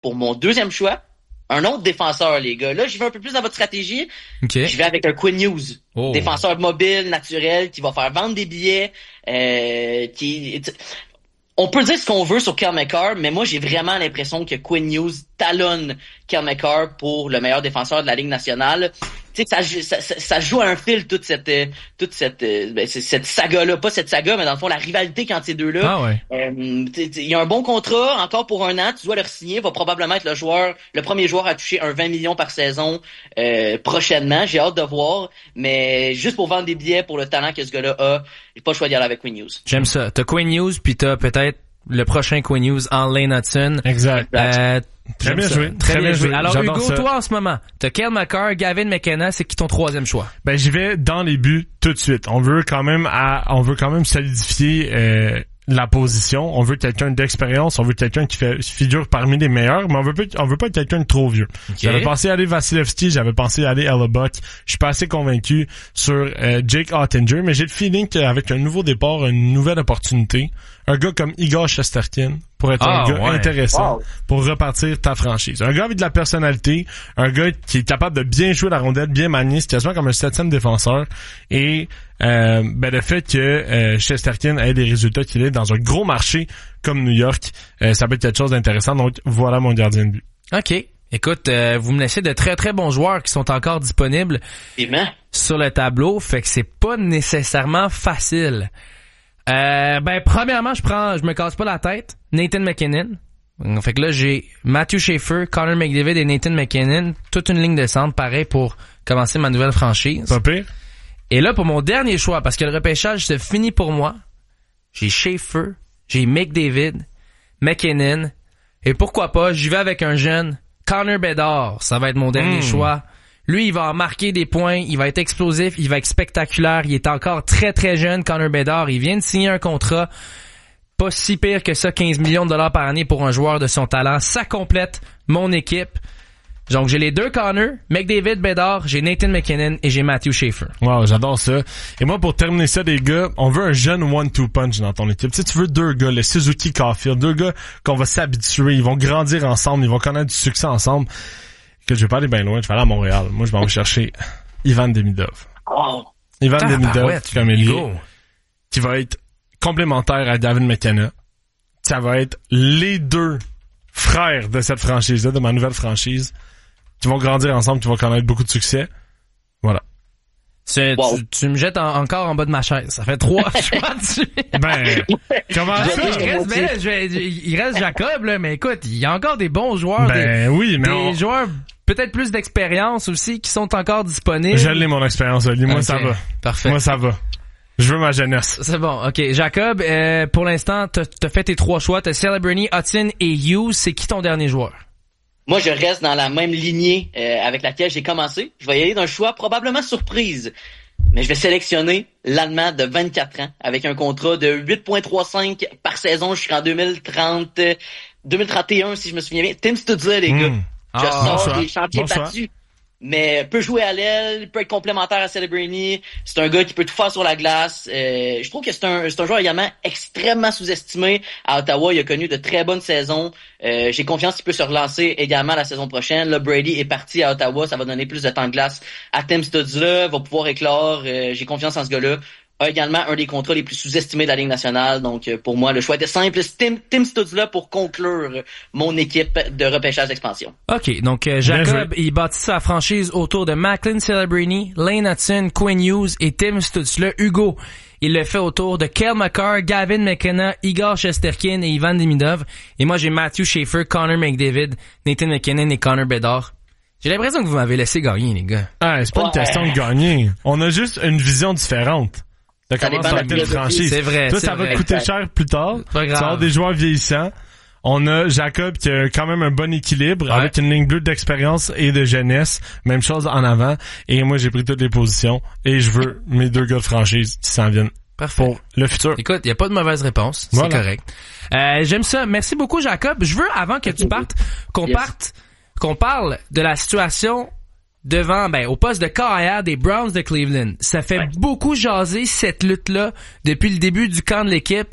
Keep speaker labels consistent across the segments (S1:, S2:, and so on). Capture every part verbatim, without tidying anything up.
S1: pour mon deuxième choix, un autre défenseur, les gars. Là, j'y vais un peu plus dans votre stratégie.
S2: Okay.
S1: Je vais avec un Quinn Hughes. Oh. Défenseur mobile, naturel, qui va faire vendre des billets, euh, qui... On peut dire ce qu'on veut sur Cale Makar, mais moi, j'ai vraiment l'impression que Quinn Hughes talonne Cale Makar pour le meilleur défenseur de la Ligue nationale. Tu sais, ça, ça, ça joue à un fil toute cette, toute cette, ben, cette saga-là, pas cette saga, mais dans le fond, la rivalité quand ces deux-là.
S2: Ah ouais.
S1: Euh, il y a un bon contrat, encore pour un an, tu dois le signer, va probablement être le joueur, le premier joueur à toucher un vingt millions par saison, euh, prochainement. J'ai hâte de voir, mais juste pour vendre des billets pour le talent que ce gars-là a, j'ai pas le choix d'y aller avec Quinn Hughes.
S2: J'aime ça. T'as Quinn Hughes, puis t'as peut-être le prochain Quinn Hughes en Lane Hudson.
S3: Exact.
S2: Euh,
S3: Très bien
S2: ça.
S3: joué.
S2: Très,
S3: Très bien joué.
S2: Alors
S3: J'adore
S2: Hugo,
S3: ça.
S2: toi en ce moment, t'as Cale Makar, Gavin McKenna, c'est qui ton troisième choix?
S3: Ben j'y vais dans les buts tout de suite. On veut quand même à, on veut quand même solidifier euh, la position. On veut quelqu'un d'expérience. On veut quelqu'un qui fait figure parmi les meilleurs, mais on veut pas, on veut pas quelqu'un de trop vieux. Okay. J'avais pensé aller Vasilevski, j'avais pensé aller Hellebuck. Je suis pas assez convaincu sur euh, Jake Oettinger, mais j'ai le feeling qu'avec un nouveau départ, une nouvelle opportunité, un gars comme Igor Shesterkin pour être
S2: ah,
S3: un gars
S2: ouais.
S3: intéressant
S1: wow.
S3: pour repartir ta franchise. Un gars avec de la personnalité, un gars qui est capable de bien jouer la rondelle, bien manier, c'est quasiment comme un septième défenseur. Et euh, ben le fait que euh, Shesterkin ait des résultats qu'il est dans un gros marché comme New York, euh, ça peut être quelque chose d'intéressant. Donc voilà mon gardien de but.
S2: OK. Écoute, euh, vous me laissez de très très bons joueurs qui sont encore disponibles
S1: Évidemment.
S2: sur le tableau, fait que c'est pas nécessairement facile. Euh, ben premièrement, je prends, je me casse pas la tête. Nathan McKinnon. Fait que là j'ai Matthew Schaefer, Connor McDavid et Nathan McKinnon, toute une ligne de centre, pareil pour commencer ma nouvelle franchise.
S3: Pas pire.
S2: Et là pour mon dernier choix, parce que le repêchage c'est fini pour moi, j'ai Schaefer, j'ai McDavid, McKinnon et pourquoi pas, j'y vais avec un jeune Connor Bedard. Ça va être mon dernier mmh. choix. Lui, il va en marquer des points, il va être explosif, il va être spectaculaire, il est encore très très jeune, Connor Bedard, il vient de signer un contrat, pas si pire que ça, quinze millions de dollars par année pour un joueur de son talent, ça complète mon équipe. Donc j'ai les deux Connor, McDavid, Bedard, j'ai Nathan McKinnon et j'ai Matthew Schaefer.
S3: Wow, j'adore ça. Et moi, pour terminer ça, les gars, on veut un jeune one-two punch dans ton équipe. Tu sais, tu veux deux gars, le Suzuki Caulfield, deux gars qu'on va s'habituer, ils vont grandir ensemble, ils vont connaître du succès ensemble. Que je vais pas aller bien loin, je vais aller à Montréal. Moi, je vais aller chercher Ivan Demidov.
S1: Oh.
S3: Ivan
S2: Ah,
S3: Demidov,
S2: ouais,
S3: comme il
S2: go.
S3: est, qui va être complémentaire à Gavin McKenna. Ça va être les deux frères de cette franchise-là, de ma nouvelle franchise, qui vont grandir ensemble, qui vont connaître beaucoup de succès. Voilà.
S2: C'est,
S1: wow.
S2: tu, tu me jettes en, encore en bas de ma chaise. Ça fait trois choix dessus.
S3: Ben, comment ça?
S2: Il reste, ben, je vais- il reste Jacob, là, mais écoute, il y a encore des bons joueurs.
S3: Ben
S2: des,
S3: oui, mais
S2: des
S3: on...
S2: joueurs peut-être plus d'expérience aussi qui sont encore disponibles.
S3: Je l'ai mon expérience, Oli. Moi,
S2: Ok,
S3: ça va.
S2: Parfait.
S3: Moi, ça va. Je veux ma jeunesse.
S2: C'est bon, ok. Jacob, euh, pour l'instant, t'as, t'as fait tes trois choix. T'as Celebrini, Hudson et Hughes. C'est qui ton dernier joueur?
S1: Moi, je reste dans la même lignée euh, avec laquelle j'ai commencé. Je vais y aller d'un choix probablement surprise. Mais je vais sélectionner l'Allemand de vingt-quatre ans avec un contrat de huit virgule trente-cinq par saison jusqu'en deux mille trente, deux mille trente et un si je me souviens bien. Tim Stutzla, les gars.
S3: Mmh.
S1: Je
S2: Ah,
S1: sors
S3: bon
S1: des chantiers
S3: bon
S1: battus. Mais peut jouer à l'aile, peut être complémentaire à Celebrini. C'est un gars qui peut tout faire sur la glace. Euh, je trouve que c'est un, c'est un joueur également extrêmement sous-estimé. À Ottawa, il a connu de très bonnes saisons. Euh, j'ai confiance qu'il peut se relancer également la saison prochaine. Là, Brady est parti à Ottawa. Ça va donner plus de temps de glace à Tim Stutzla. Va pouvoir éclore. Euh, j'ai confiance en ce gars-là. A également un des contrats les plus sous-estimés de la Ligue nationale. Donc, euh, pour moi, le choix était simple. Tim, Tim Stutzla pour conclure mon équipe de repêchage d'expansion.
S2: OK, donc euh, Jacob, il bâtit sa franchise autour de Macklin Celebrini, Lane Hudson, Quinn Hughes et Tim Stutzla. Hugo, il le fait autour de Cale Makar, Gavin McKenna, Igor Shesterkin et Ivan Demidov. Et moi, j'ai Matthew Schaefer, Connor McDavid, Nathan McKinnon et Connor Bedard. J'ai l'impression que vous m'avez laissé gagner, les gars.
S3: Ah, c'est pas
S1: Ouais.
S3: une question de gagner. On a juste une vision différente. De
S1: Ça
S3: comment
S1: dépend
S3: ça
S1: de
S3: a
S1: la
S3: été une franchise.
S2: C'est vrai,
S3: Toi,
S2: c'est
S3: ça va
S2: vrai.
S3: te coûter cher plus tard.
S2: Pas
S3: Tu vas
S2: grave.
S3: avoir des joueurs vieillissants. On a Jacob qui a quand même un bon équilibre
S2: Ouais.
S3: avec une ligne bleue d'expérience et de jeunesse. Même chose en avant. Et moi, j'ai pris toutes les positions. Et je veux mes deux gars de franchise qui s'en viennent
S2: Parfait.
S3: pour le futur.
S2: Écoute, il n'y a pas de mauvaise réponse. C'est
S3: Voilà.
S2: correct. Euh, j'aime ça. Merci beaucoup, Jacob. Je veux, avant que tu partes, qu'on
S1: Yes.
S2: parte, qu'on parle de la situation devant, ben, au poste de carrière des Browns de Cleveland. Ça fait
S1: Ouais.
S2: beaucoup jaser cette lutte-là depuis le début du camp de l'équipe.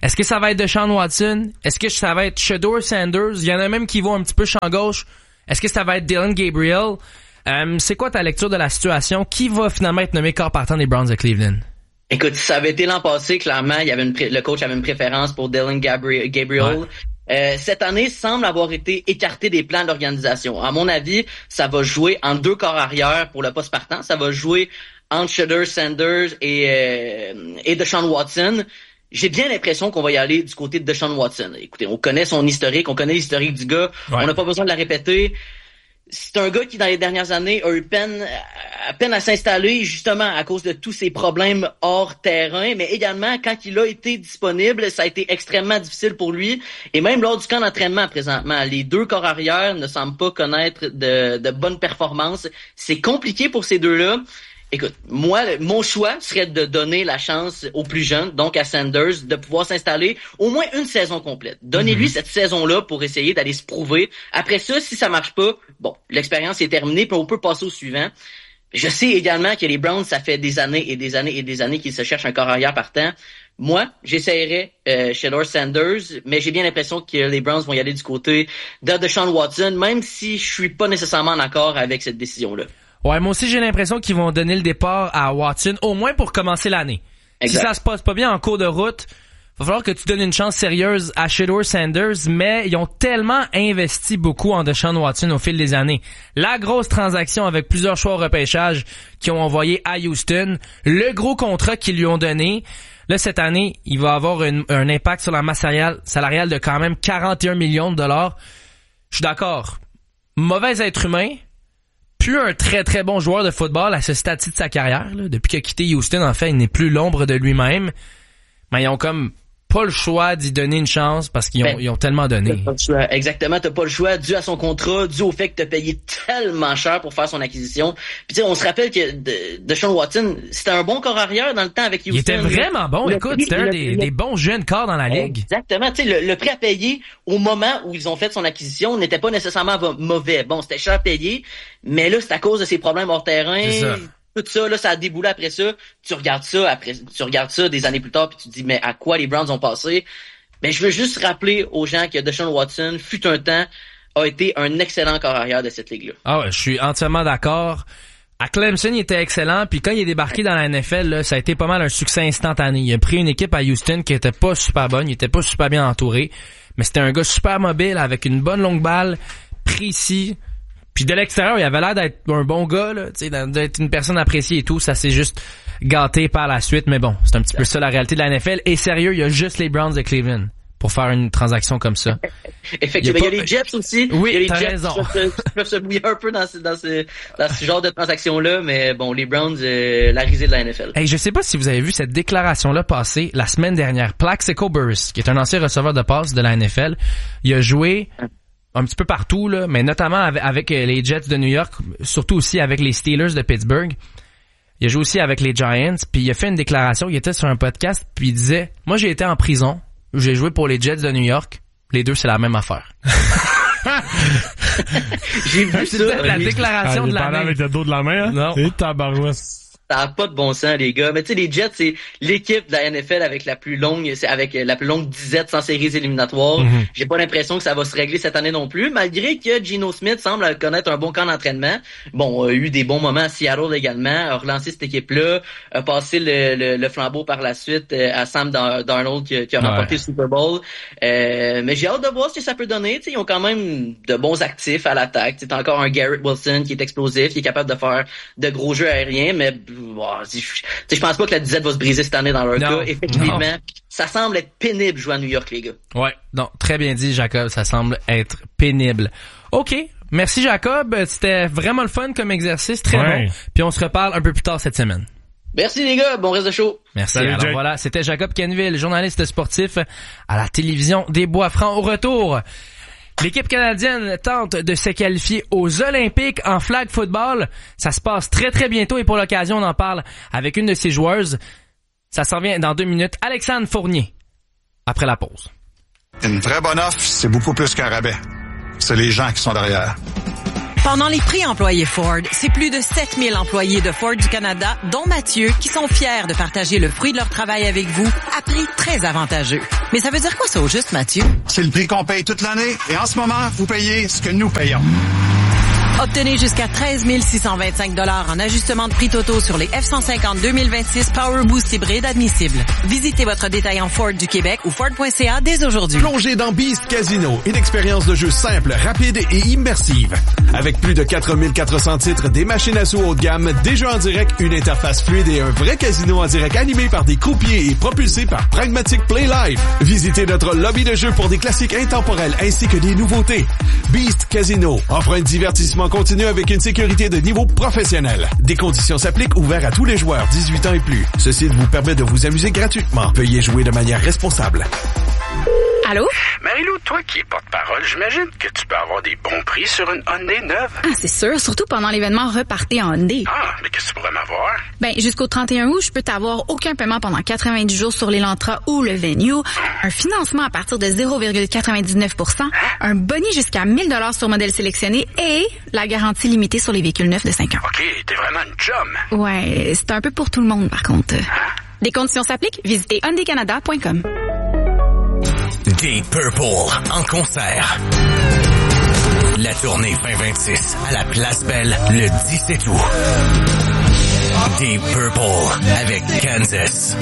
S2: Est-ce que ça va être Deshaun Watson? Est-ce que ça va être Shedeur Sanders? Il y en a même qui vont un petit peu champ gauche. Est-ce que ça va être Dylan Gabriel? Euh, c'est quoi ta lecture de la situation? Qui va finalement être nommé corps partant des Browns de Cleveland?
S1: Écoute, si ça avait été l'an passé, clairement, il y avait une pré- le coach avait une préférence pour Dylan Gabriel. Gabriel. Ouais. Euh, cette année semble avoir été écarté des plans de l'organisation. À mon avis, ça va jouer en deux corps arrière pour le poste partant. Ça va jouer entre Shedeur Sanders et, euh, et Deshaun Watson. J'ai bien l'impression qu'on va y aller du côté de Deshaun Watson. Écoutez, on connaît son historique, on connaît l'historique du gars. Ouais. On n'a pas besoin de la répéter. C'est un gars qui, dans les dernières années, a eu peine, à peine à s'installer, justement, à cause de tous ses problèmes hors terrain, mais également, quand il a été disponible, ça a été extrêmement difficile pour lui. Et même lors du camp d'entraînement, présentement, les deux corps arrière ne semblent pas connaître de, de bonnes performances. C'est compliqué pour ces deux-là. Écoute, moi, mon choix serait de donner la chance aux plus jeunes, donc à Sanders, de pouvoir s'installer au moins une saison complète. Donnez-lui mm-hmm. cette saison-là pour essayer d'aller se prouver. Après ça, si ça marche pas, bon, l'expérience est terminée, puis on peut passer au suivant. Je sais également que les Browns, ça fait des années et des années et des années qu'ils se cherchent un corps arrière partant. Moi, j'essayerais euh, Shedeur Sanders, mais j'ai bien l'impression que les Browns vont y aller du côté de Deshaun Watson, même si je suis pas nécessairement en accord avec cette décision-là.
S2: Ouais, moi aussi, j'ai l'impression qu'ils vont donner le départ à Watson, au moins pour commencer l'année. Exact. Si ça se passe pas bien en cours de route, va falloir que tu donnes une chance sérieuse à Shedeur Sanders, mais ils ont tellement investi beaucoup en Deshaun Watson au fil des années. La grosse transaction avec plusieurs choix au repêchage qu'ils ont envoyé à Houston, le gros contrat qu'ils lui ont donné. Là, cette année, il va avoir une, un impact sur la masse salariale, salariale de quand même quarante et un millions de dollars. Je suis d'accord. Mauvais être humain. Plus un très très bon joueur de football à ce stade-ci de sa carrière. Là. Depuis qu'il a quitté Houston, en fait, il n'est plus l'ombre de lui-même. Mais ils ont comme pas le choix d'y donner une chance parce qu'ils ont, ben, ils ont tellement donné.
S1: T'as pas le choix. Exactement, t'as pas le choix dû à son contrat, dû au fait que t'as payé tellement cher pour faire son acquisition. Puis tu sais, on se rappelle que de, Deshaun Watson, c'était un bon corps arrière dans le temps avec Houston.
S2: Il était vraiment bon. Le Écoute, prix, c'était un le, des, le, des bons jeunes corps dans la ligue.
S1: Exactement. Tu sais, le, le prix à payer au moment où ils ont fait son acquisition n'était pas nécessairement mauvais. Bon, c'était cher payé, mais là, c'est à cause de ses problèmes hors terrain. C'est ça. Tout ça, là, ça a déboulé après ça. Tu regardes ça après, tu regardes ça des années plus tard, puis tu te dis, mais à quoi les Browns ont passé? Mais je veux juste rappeler aux gens que Deshaun Watson, fut un temps, a été un excellent corps arrière de cette ligue-là.
S2: Ah ouais, je suis entièrement d'accord. À Clemson, il était excellent, puis quand il est débarqué dans la N F L, là, ça a été pas mal un succès instantané. Il a pris une équipe à Houston qui était pas super bonne, il était pas super bien entouré, mais c'était un gars super mobile, avec une bonne longue balle, précis. Puis de l'extérieur, il avait l'air d'être un bon gars, là, tu sais, d'être une personne appréciée et tout. Ça s'est juste gâté par la suite, mais bon, c'est un petit peu ça la réalité de la N F L. Et sérieux, il y a juste les Browns de Cleveland pour faire une transaction comme ça.
S1: Effectivement, il y a, pas... il y a les Jets aussi.
S2: Oui,
S1: il y a les
S2: t'as
S1: Jets
S2: raison.
S1: qui peuvent se mouiller un peu dans ce, dans ce, dans ce genre de transaction-là, mais bon, les Browns, euh, la risée de la N F L.
S2: Hey, je sais pas si vous avez vu cette déclaration-là passer la semaine dernière. Plaxico Burress, qui est un ancien receveur de passe de la N F L, il a joué un petit peu partout, là, mais notamment avec, avec les Jets de New York, surtout aussi avec les Steelers de Pittsburgh. Il a joué aussi avec les Giants, puis il a fait une déclaration, il était sur un podcast, puis il disait « Moi, j'ai été en prison, j'ai joué pour les Jets de New York, les deux, c'est la même affaire. »
S1: J'ai vu ça.
S2: La déclaration
S3: ah,
S2: de la main.
S3: avec le dos de la main, hein?
S2: Non.
S3: Et tabarouette.
S1: Ça n'a pas de bon sens, les gars. Mais tu sais, les Jets, c'est l'équipe de la N F L avec la plus longue, c'est avec la plus longue disette sans séries éliminatoires. Mm-hmm. J'ai pas l'impression que ça va se régler cette année non plus, malgré que Geno Smith semble connaître un bon camp d'entraînement. Bon, a eu des bons moments à Seattle également, a relancé cette équipe-là, a passé le, le, le flambeau par la suite à Sam Darnold qui, qui a remporté ouais. le Super Bowl. Euh, mais j'ai hâte de voir ce que ça peut donner. T'sais, ils ont quand même de bons actifs à l'attaque. T'as encore un Garrett Wilson qui est explosif, qui est capable de faire de gros jeux aériens, mais wow, je pense pas que la disette va se briser cette année dans leur
S2: non,
S1: cas. Effectivement,
S2: non.
S1: Ça semble être pénible jouer à New York, les gars.
S2: Ouais, non, très bien dit, Jacob. Ça semble être pénible. OK. Merci, Jacob. C'était vraiment le fun comme exercice. Très ouais. bon. Puis on se reparle un peu plus tard cette semaine.
S1: Merci, les gars. Bon reste de show.
S2: Merci.
S3: Salut,
S2: Alors
S3: Jake.
S2: voilà, c'était Jacob Kenville, journaliste sportif à la télévision des Bois-Francs. Au retour, l'équipe canadienne tente de se qualifier aux Olympiques en flag football. Ça se passe très très bientôt et pour l'occasion, on en parle avec une de ses joueuses. Ça s'en vient dans deux minutes. Alexandre Fournier, après la pause.
S4: Une vraie bonne offre, c'est beaucoup plus qu'un rabais. C'est les gens qui sont derrière. Pendant les prix employés Ford, c'est plus de sept mille employés de Ford du Canada, dont Mathieu, qui sont fiers de partager le fruit de leur travail avec vous à prix très avantageux. Mais ça veut dire quoi ça au juste, Mathieu?
S5: C'est le prix qu'on paye toute l'année et en ce moment, vous payez ce que nous payons.
S4: Obtenez jusqu'à treize mille six cent vingt-cinq dollars en ajustement de prix totaux sur les F cent cinquante deux mille vingt-six Power Boost hybride admissibles. Visitez votre détaillant Ford du Québec ou Ford point C A dès aujourd'hui.
S6: Plongez dans Beast Casino, une expérience de jeu simple, rapide et immersive. Avec plus de quatre mille quatre cents titres, des machines à sous haut de gamme, des jeux en direct, une interface fluide et un vrai casino en direct animé par des croupiers et propulsé par Pragmatic Play Live. Visitez notre lobby de jeu pour des classiques intemporels ainsi que des nouveautés. Beast Casino offre un divertissement continu avec une sécurité de niveau professionnel. Des conditions s'appliquent, ouverts à tous les joueurs dix-huit ans et plus. Ce site vous permet de vous amuser gratuitement. Veuillez jouer de manière responsable.
S7: Allô?
S8: Marie-Lou, toi qui es porte-parole, j'imagine que tu peux avoir des bons prix sur une Hyundai neuve.
S7: Ah, c'est sûr, surtout pendant l'événement Repartez en Hyundai.
S8: Ah, mais qu'est-ce que tu pourrais m'avoir?
S7: Ben, jusqu'au trente et un août, je peux t'avoir aucun paiement pendant quatre-vingt-dix jours sur l'Elantra ou le Venue, un financement à partir de zéro virgule quatre-vingt-dix-neuf pour cent, un boni jusqu'à mille dollars sur modèle sélectionné et la garantie limitée sur les véhicules neufs de cinq ans.
S8: OK, t'es vraiment une chum.
S7: Ouais, c'est un peu pour tout le monde, par contre.
S8: Hein?
S7: Les conditions s'appliquent, visitez hyundai canada point com.
S9: Deep Purple en concert. La tournée vingt vingt-six à la Place Belle le dix-sept août. Deep Purple avec Kansas.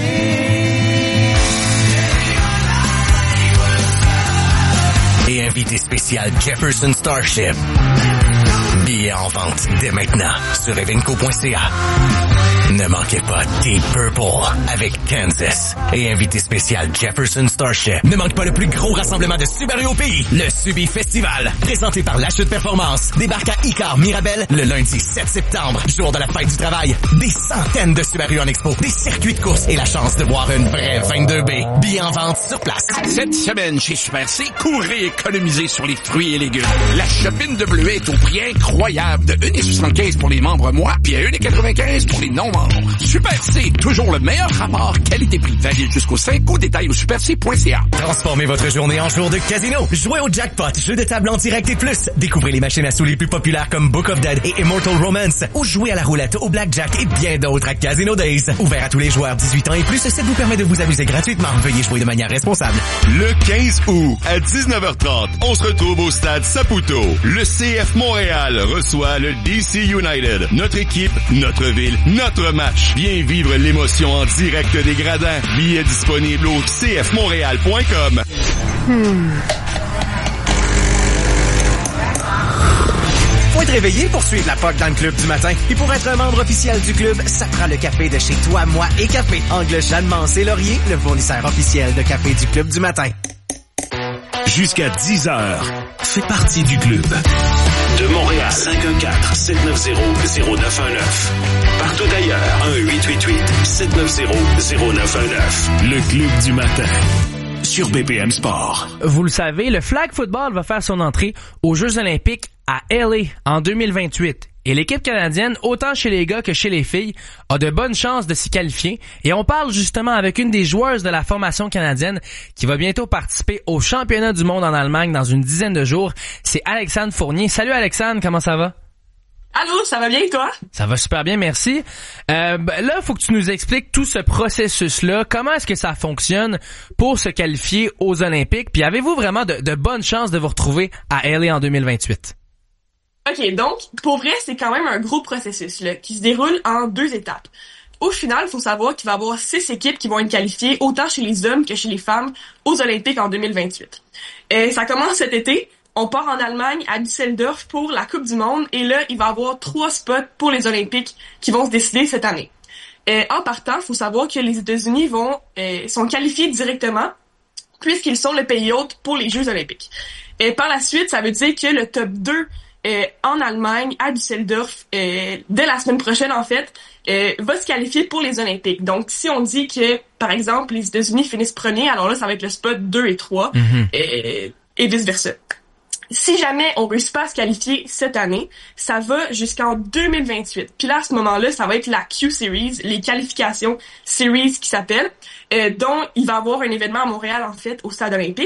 S9: Et invité spécial Jefferson Starship. Billets en vente dès maintenant sur evenco point c a. Ne manquez pas Deep Purple avec Kansas et invité spécial Jefferson Starship. Ne manque pas le plus gros rassemblement de Subaru au pays, le Subi Festival, présenté par La Chute Performance. Débarque à Icar Mirabel le lundi sept septembre, jour de la fête du travail. Des centaines de Subaru en expo, des circuits de course et la chance de boire une vraie vingt-deux B. Billets en vente sur place.
S10: Cette semaine chez Super C, courez économiser sur les fruits et légumes. La chopine de bleuet est au prix incroyable de un virgule soixante-quinze pour les membres mois, puis à un virgule quatre-vingt-quinze pour les non-membres. Super C, toujours le meilleur rapport qualité-prix. Valide jusqu'au cinq août, détail au super c point c a.
S9: Transformez votre journée en jour de casino. Jouez au jackpot, jeu de table en direct et plus. Découvrez les machines à sous les plus populaires comme Book of Dead et Immortal Romance. Ou jouez à la roulette, au blackjack et bien d'autres à Casino Days. Ouvert à tous les joueurs dix-huit ans et plus, ce site vous permet de vous amuser gratuitement. Veuillez jouer de manière responsable.
S11: Le quinze août, à dix-neuf heures trente, on se retrouve au stade Saputo. Le C F Montréal reçoit le D C United. Notre équipe, notre ville, notre match. Viens vivre l'émotion en direct des gradins. Billets disponibles au c f montréal point com.
S4: Hmm.
S12: Faut être réveillé pour suivre la P O C dans le club du matin. Et pour être un membre officiel du club, ça prend le café de chez Toi, Moi et Café. Angle Jeanne Mancé Laurier, le fournisseur officiel de café du club du matin.
S13: Jusqu'à dix heures, fais partie du club. De Montréal, cinq un quatre, sept neuf zéro, zéro neuf un neuf. Partout ailleurs, un huit huit huit, sept neuf zéro, zéro neuf un neuf. Le club du matin. Sur B P M Sport.
S2: Vous le savez, le flag football va faire son entrée aux Jeux olympiques à L A en deux mille vingt-huit. Et l'équipe canadienne, autant chez les gars que chez les filles, a de bonnes chances de s'y qualifier. Et on parle justement avec une des joueuses de la formation canadienne qui va bientôt participer au championnat du monde en Allemagne dans une dizaine de jours. C'est Alexandre Fournier. Salut Alexandre, comment ça va?
S14: Allô, ça va bien et toi?
S2: Ça va super bien, merci. Euh, ben là, il faut que tu nous expliques tout ce processus-là. Comment est-ce que ça fonctionne pour se qualifier aux Olympiques? Puis avez-vous vraiment de, de bonnes chances de vous retrouver à L A en deux mille vingt-huit?
S14: OK, donc, pour vrai, c'est quand même un gros processus là, qui se déroule en deux étapes. Au final, il faut savoir qu'il va y avoir six équipes qui vont être qualifiées, autant chez les hommes que chez les femmes, aux Olympiques en deux mille vingt-huit. Et ça commence cet été. On part en Allemagne, à Düsseldorf, pour la Coupe du Monde. Et là, il va y avoir trois spots pour les Olympiques qui vont se décider cette année. Et en partant, il faut savoir que les États-Unis vont euh, sont qualifiés directement, puisqu'ils sont le pays hôte pour les Jeux olympiques. Et par la suite, ça veut dire que le top deux euh, en Allemagne, à Düsseldorf, euh, dès la semaine prochaine, en fait, euh, va se qualifier pour les Olympiques. Donc, si on dit que, par exemple, les États-Unis finissent premiers, alors là, ça va être le spot deux et trois, mm-hmm. et, et vice-versa. Si jamais on réussit pas à se qualifier cette année, ça va jusqu'en deux mille vingt-huit. Puis là, à ce moment-là, ça va être la Q-Series, les qualifications Series qui s'appellent, euh, dont il va y avoir un événement à Montréal, en fait, au Stade olympique.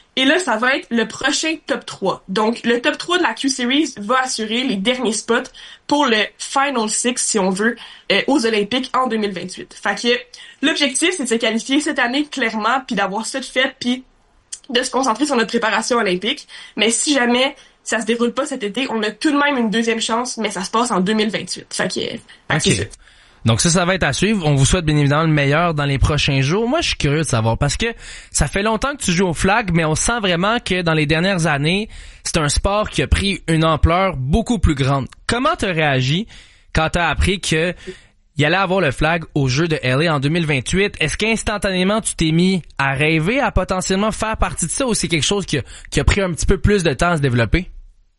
S14: Et là, ça va être le prochain top trois. Donc, le top trois de la Q-Series va assurer les derniers spots pour le Final Six, si on veut, euh, aux Olympiques en deux mille vingt-huit. Fait que l'objectif, c'est de se qualifier cette année, clairement, puis d'avoir ça de fait, puis de se concentrer sur notre préparation olympique. Mais si jamais ça se déroule pas cet été, on a tout de même une deuxième chance, mais ça se passe en deux mille vingt-huit. Fait que, fait que
S2: okay.
S14: c'est ça.
S2: Donc ça, ça va être à suivre. On vous souhaite bien évidemment le meilleur dans les prochains jours. Moi, je suis curieux de savoir parce que ça fait longtemps que tu joues au flag, mais on sent vraiment que dans les dernières années, c'est un sport qui a pris une ampleur beaucoup plus grande. Comment t'as réagi quand t'as appris que il allait avoir le flag aux Jeux de L A en deux mille vingt-huit? Est-ce qu'instantanément tu t'es mis à rêver à potentiellement faire partie de ça ou c'est quelque chose qui a, qui a pris un petit peu plus de temps à se développer?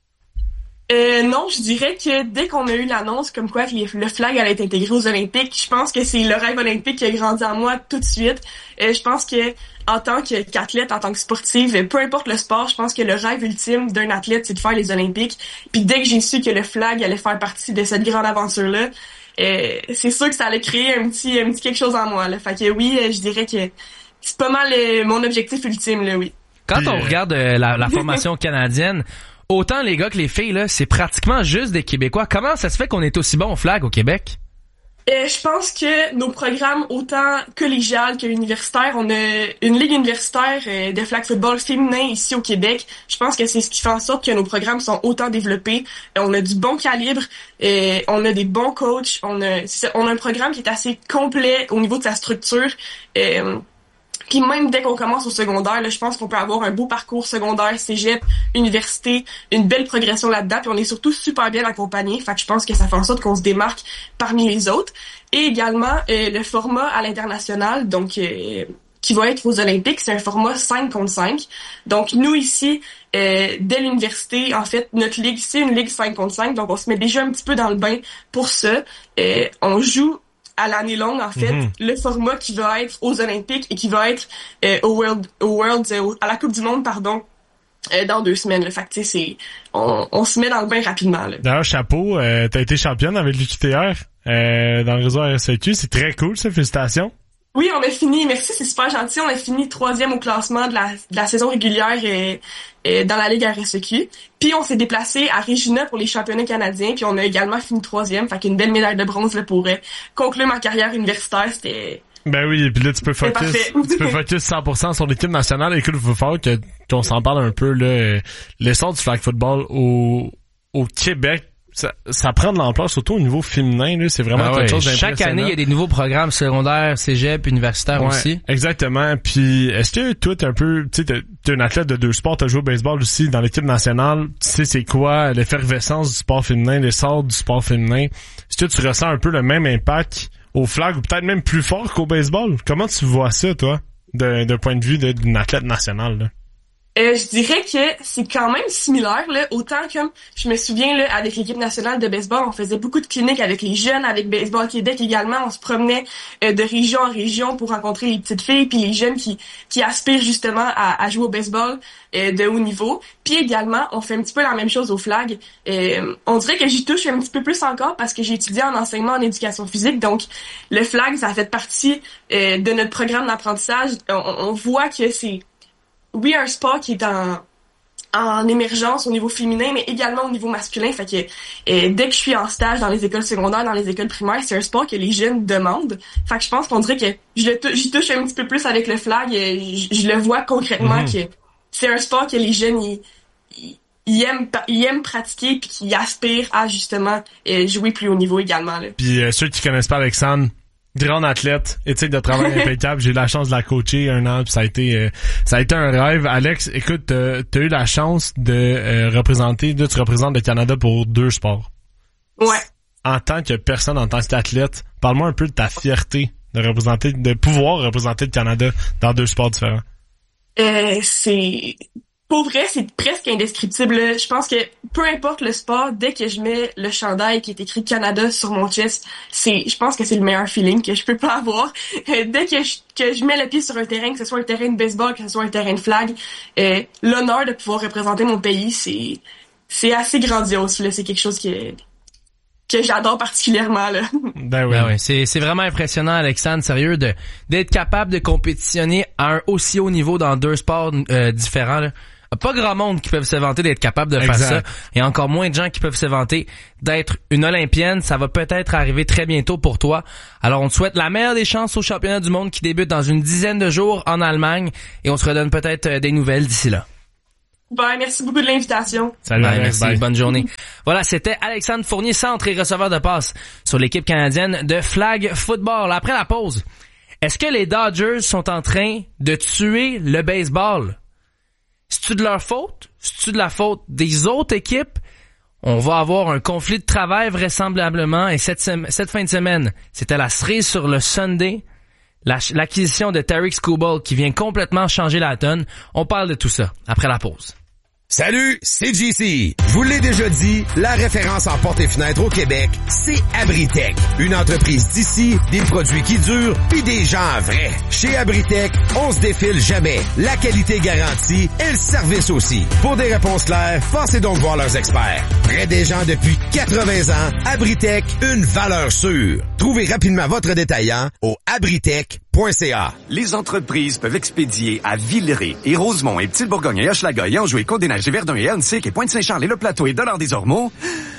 S14: Euh, non, je dirais que dès qu'on a eu l'annonce comme quoi que les, le flag allait être intégré aux Olympiques, je pense que c'est le rêve olympique qui a grandi en moi tout de suite. Euh, je pense que en tant que, qu'athlète, en tant que sportive, peu importe le sport, je pense que le rêve ultime d'un athlète, c'est de faire les Olympiques. Puis dès que j'ai su que le flag allait faire partie de cette grande aventure-là, euh, c'est sûr que ça allait créer un petit, un petit quelque chose en moi. Là. Fait que oui, je dirais que c'est pas mal euh, mon objectif ultime, là, oui.
S2: Quand on regarde euh, la, la formation canadienne, autant les gars que les filles, là, c'est pratiquement juste des Québécois. Comment ça se fait qu'on est aussi bon au flag au Québec?
S14: Euh, je pense que nos programmes, autant collégial que universitaire, on a une ligue universitaire euh, de flag football féminin ici au Québec. Je pense que c'est ce qui fait en sorte que nos programmes sont autant développés. Euh, on a du bon calibre, euh, on a des bons coachs, on a, on a un programme qui est assez complet au niveau de sa structure. Euh, Puis même dès qu'on commence au secondaire, là, je pense qu'on peut avoir un beau parcours secondaire, cégep, université, une belle progression là-dedans. Puis on est surtout super bien accompagnés. Fait que je pense que ça fait en sorte qu'on se démarque parmi les autres. Et également, euh, le format à l'international, donc euh, qui va être aux Olympiques, c'est un format cinq contre cinq. Donc nous ici, euh, dès l'université, en fait, notre ligue, c'est une ligue cinq contre cinq. Donc on se met déjà un petit peu dans le bain pour ça. Euh, on joue à l'année longue, en fait, mm-hmm. le format qui va être aux Olympiques et qui va être euh, au World, au World, euh, à la Coupe du Monde, pardon, euh, dans deux semaines. Là. Fait que, tu sais, c'est, on, on se met dans le bain rapidement. Là.
S3: D'ailleurs, chapeau, euh, t'as été championne avec l'U Q T R euh, dans le réseau R S E Q. C'est très cool, ça. Félicitations.
S14: Oui, on a fini. Merci, c'est super gentil. On a fini troisième au classement de la, de la saison régulière et, et dans la Ligue R S E Q. Puis on s'est déplacé à Regina pour les championnats canadiens. Puis on a également fini troisième. Fait qu'une belle médaille de bronze là, pour euh, conclure ma carrière universitaire. C'était...
S3: Ben oui, et puis là, tu peux focus, tu peux focus cent pour cent sur l'équipe nationale. Écoute, il faut falloir que, qu'on s'en parle un peu, là. L'essor du flag football au, au Québec. Ça, ça prend de l'ampleur, surtout au niveau féminin, là, c'est vraiment ah quelque ouais. chose d'impressionnant.
S2: Chaque année, il y a des nouveaux programmes secondaires, cégep, universitaires
S3: ouais,
S2: aussi.
S3: Exactement. Puis, est-ce que toi, t'es un peu, tu sais, t'es, t'es un athlète de deux sports, t'as joué au baseball aussi dans l'équipe nationale, tu sais c'est quoi l'effervescence du sport féminin, l'essor du sport féminin. Est-ce que tu ressens un peu le même impact au flag ou peut-être même plus fort qu'au baseball? Comment tu vois ça, toi, d'un, d'un point de vue de, d'une athlète nationale, là?
S14: Euh, je dirais que c'est quand même similaire, là. Autant comme, je me souviens, là, avec l'équipe nationale de baseball, on faisait beaucoup de cliniques avec les jeunes, avec Baseball Québec également. On se promenait euh, de région en région pour rencontrer les petites filles puis les jeunes qui qui aspirent justement à, à jouer au baseball euh, de haut niveau. Puis également, on fait un petit peu la même chose au flag. Euh, on dirait que j'y touche un petit peu plus encore parce que j'ai étudié en enseignement en éducation physique. Donc, le flag, ça fait partie euh, de notre programme d'apprentissage. On, on voit que c'est oui, un sport qui est en en émergence au niveau féminin, mais également au niveau masculin. Fait que euh, dès que je suis en stage dans les écoles secondaires, dans les écoles primaires, c'est un sport que les jeunes demandent. Fait que je pense qu'on dirait que je le t- j'y touche un petit peu plus avec le flag. Et je, je le vois concrètement mm-hmm. que c'est un sport que les jeunes ils, ils, ils aiment ils aiment pratiquer puis qui aspirent à justement euh, jouer plus haut niveau également. Là.
S3: Puis euh, ceux qui connaissent pas Alexandre, grande athlète, éthique de travail impeccable. J'ai eu la chance de la coacher un an, puis ça a été euh, ça a été un rêve. Alex, écoute, t'as, t'as eu la chance de euh, représenter, là, tu représentes le Canada pour deux sports.
S14: Ouais.
S3: En tant que personne, en tant qu'athlète, parle-moi un peu de ta fierté de représenter, de pouvoir représenter le Canada dans deux sports différents.
S14: Euh, c'est... Pour vrai, c'est presque indescriptible. Je pense que peu importe le sport, dès que je mets le chandail qui est écrit Canada sur mon chest, c'est, je pense que c'est le meilleur feeling que je peux pas avoir. Euh, dès que je, que je mets le pied sur un terrain, que ce soit un terrain de baseball, que ce soit un terrain de flag, euh, l'honneur de pouvoir représenter mon pays, c'est, c'est assez grandiose. Là, c'est quelque chose qui est, que j'adore particulièrement, là.
S3: Ben oui.
S2: Ben oui. C'est, c'est vraiment impressionnant, Alexandre, sérieux, de, d'être capable de compétitionner à un aussi haut niveau dans deux sports euh, différents, là. Pas grand monde qui peuvent se vanter d'être capable de
S3: Exact.
S2: faire ça, et encore moins de gens qui peuvent se vanter d'être une Olympienne. Ça va peut-être arriver très bientôt pour toi. Alors on te souhaite la meilleure des chances au championnat du monde qui débute dans une dizaine de jours en Allemagne, et on se redonne peut-être des nouvelles d'ici là.
S14: Ben, merci beaucoup de l'invitation.
S3: Salut,
S2: Bye,
S3: Alex,
S2: merci,
S3: bye.
S2: bonne journée. Voilà, c'était Alexandre Fournier, centre et receveur de passe sur l'équipe canadienne de flag football. Après la pause, est-ce que les Dodgers sont en train de tuer le baseball? C'est-tu de leur faute? C'est-tu de la faute des autres équipes? On va avoir un conflit de travail vraisemblablement, et cette, sem- cette fin de semaine, c'était la cerise sur le Sunday, la- l'acquisition de Tarik Skubal qui vient complètement changer la donne. On parle de tout ça après la pause.
S15: Salut, c'est J C. Je vous l'ai déjà dit, la référence en portes et fenêtres au Québec, c'est Abritech. Une entreprise d'ici, des produits qui durent, puis des gens vrais. Chez Abritech, on se défile jamais. La qualité garantie et le service aussi. Pour des réponses claires, passez donc voir leurs experts. Près des gens depuis quatre-vingts ans, Abritech, une valeur sûre. Trouvez rapidement votre détaillant au abritech point c a.
S16: Les entreprises peuvent expédier à Villeray et Rosemont et Petite-Bourgogne et Hochelaga et Anjou et Côte-des-Neiges et Verdun et Elsick et Pointe-Saint-Charles et Le Plateau et Dollard-des-Ormeaux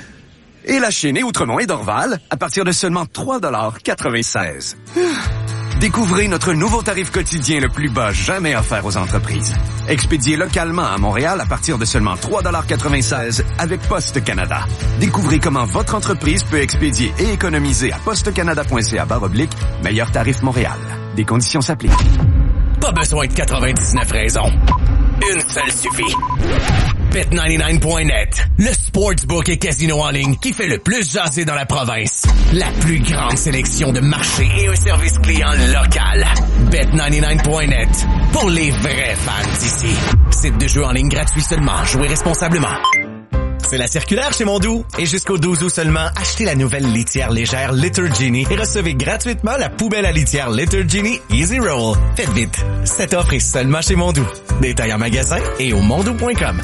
S16: et La Chine et Outremont et Dorval à partir de seulement trois dollars quatre-vingt-seize. Découvrez notre nouveau tarif quotidien le plus bas jamais offert aux entreprises. Expédié localement à Montréal à partir de seulement trois dollars quatre-vingt-seize avec Poste Canada. Découvrez comment votre entreprise peut expédier et économiser à postecanada point c a barre oblique meilleur tarif Montréal. Des conditions s'appliquent.
S9: Pas besoin de quatre-vingt-dix-neuf raisons. Une seule suffit. bet quatre-vingt-dix-neuf point net, le sportsbook et casino en ligne qui fait le plus jaser dans la province. La plus grande sélection de marchés et un service client local. bet quatre-vingt-dix-neuf point net, pour les vrais fans d'ici. Site de jeu en ligne gratuit seulement. Jouez responsablement.
S12: C'est la circulaire chez Mondou. Et jusqu'au douze août seulement, achetez la nouvelle litière légère Litter Genie et recevez gratuitement la poubelle à litière Litter Genie Easy Roll. Faites vite. Cette offre est seulement chez Mondou. Détail en magasin et au mondou point com.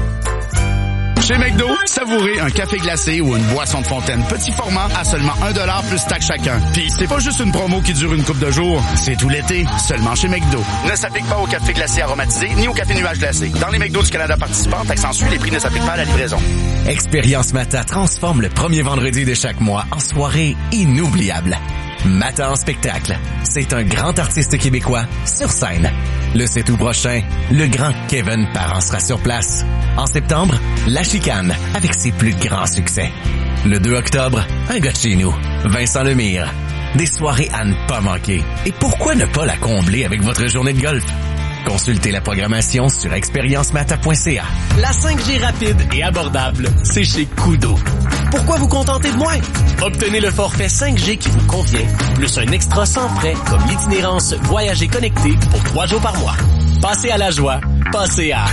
S10: Chez McDo, savourez un café glacé ou une boisson de fontaine petit format à seulement un dollar plus taxe chacun. Puis c'est pas juste une promo qui dure une couple de jours, c'est tout l'été, seulement chez McDo. Ne s'applique pas au café glacé aromatisé ni au café nuage glacé. Dans les McDo du Canada participants, taxe en suit, les prix ne s'appliquent pas à la livraison.
S12: Expérience Mata transforme le premier vendredi de chaque mois en soirée inoubliable. Mata en spectacle. C'est un grand artiste québécois sur scène. Le sept août prochain, le grand Kevin Parent sera sur place. En septembre, La Chicane avec ses plus grands succès. Le deux octobre, un gars de chez nous, Vincent Lemire. Des soirées à ne pas manquer. Et pourquoi ne pas la combler avec votre journée de golf? Consultez la programmation sur expérience mata point c a.
S17: La cinq G rapide et abordable, c'est chez Koodo. Pourquoi vous contenter de moins? Obtenez le forfait cinq G qui vous convient, plus un extra sans frais comme l'itinérance Voyager connecté pour trois jours par mois. Passez à la joie, passez à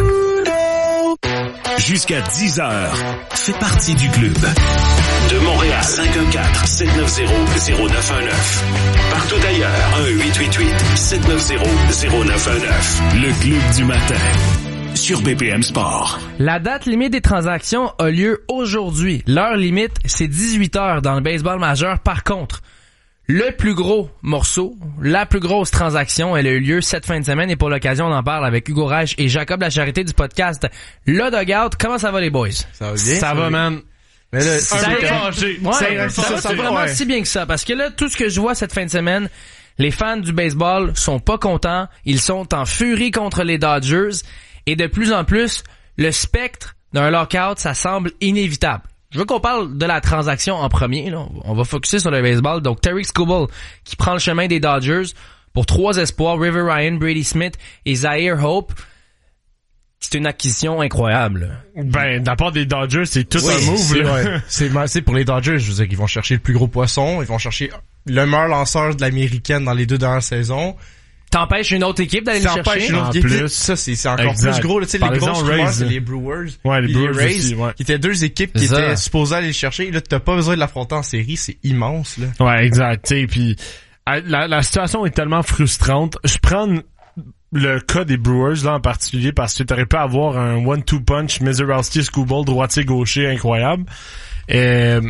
S13: Jusqu'à dix heures, fais partie du club. De Montréal, cinq un quatre, sept neuf zéro, zéro neuf un neuf. Partout ailleurs, un huit huit huit, sept neuf zéro, zéro neuf un neuf. Le club du matin. Sur B P M Sport.
S2: La date limite des transactions a lieu aujourd'hui. L'heure limite, c'est dix-huit heures dans le baseball majeur. Par contre, le plus gros morceau, la plus grosse transaction, elle a eu lieu cette fin de semaine et pour l'occasion, on en parle avec Hugo Reich et Jacob Lacharité du podcast Le Dugout. Comment ça va les boys?
S18: Ça va bien?
S3: Ça, ça va, man.
S18: Mais là,
S2: ça,
S3: un
S2: ça,
S3: peu fâché.
S2: Ouais,
S3: Ça,
S2: ça,
S3: ça,
S2: va
S3: ça,
S2: vraiment
S3: ouais.
S2: si bien que ça. Parce que là, tout ce que je vois cette fin de semaine, les fans du baseball sont pas contents. Ils sont en furie contre les Dodgers. Et de plus en plus, le spectre d'un lockout, ça semble inévitable. Je veux qu'on parle de la transaction en premier. Là. On va focuser sur le baseball. Donc, Tarik Skubal qui prend le chemin des Dodgers pour trois espoirs, River Ryan, Brady Smith et Zaire Hope. C'est une acquisition incroyable.
S3: Ben, de la part des Dodgers, c'est tout
S18: oui,
S3: un move.
S18: C'est,
S3: là.
S18: ouais. c'est, c'est pour les Dodgers, je veux dire qu'ils vont chercher le plus gros poisson, ils vont chercher le meilleur lanceur de l'américaine dans les deux dernières saisons.
S2: T'empêches une autre équipe d'aller le chercher.
S18: Une autre
S3: en
S18: équipe.
S3: plus.
S18: Ça, c'est, c'est encore
S3: Exact.
S18: plus gros. Tu sais, les grosses rumeurs, c'est les Brewers.
S3: Ouais, les Brewers
S18: les Rays,
S3: aussi, ouais.
S18: qui étaient deux équipes qui
S2: ça.
S18: étaient supposées aller le chercher. Là, t'as pas besoin de l'affronter en série, c'est immense, là.
S3: Ouais, exact. Tu sais, puis la, la situation est tellement frustrante. Je prends le cas des Brewers là en particulier parce que t'aurais pu avoir un one-two punch Mizorowski, Skubal, droitier-gaucher incroyable. Et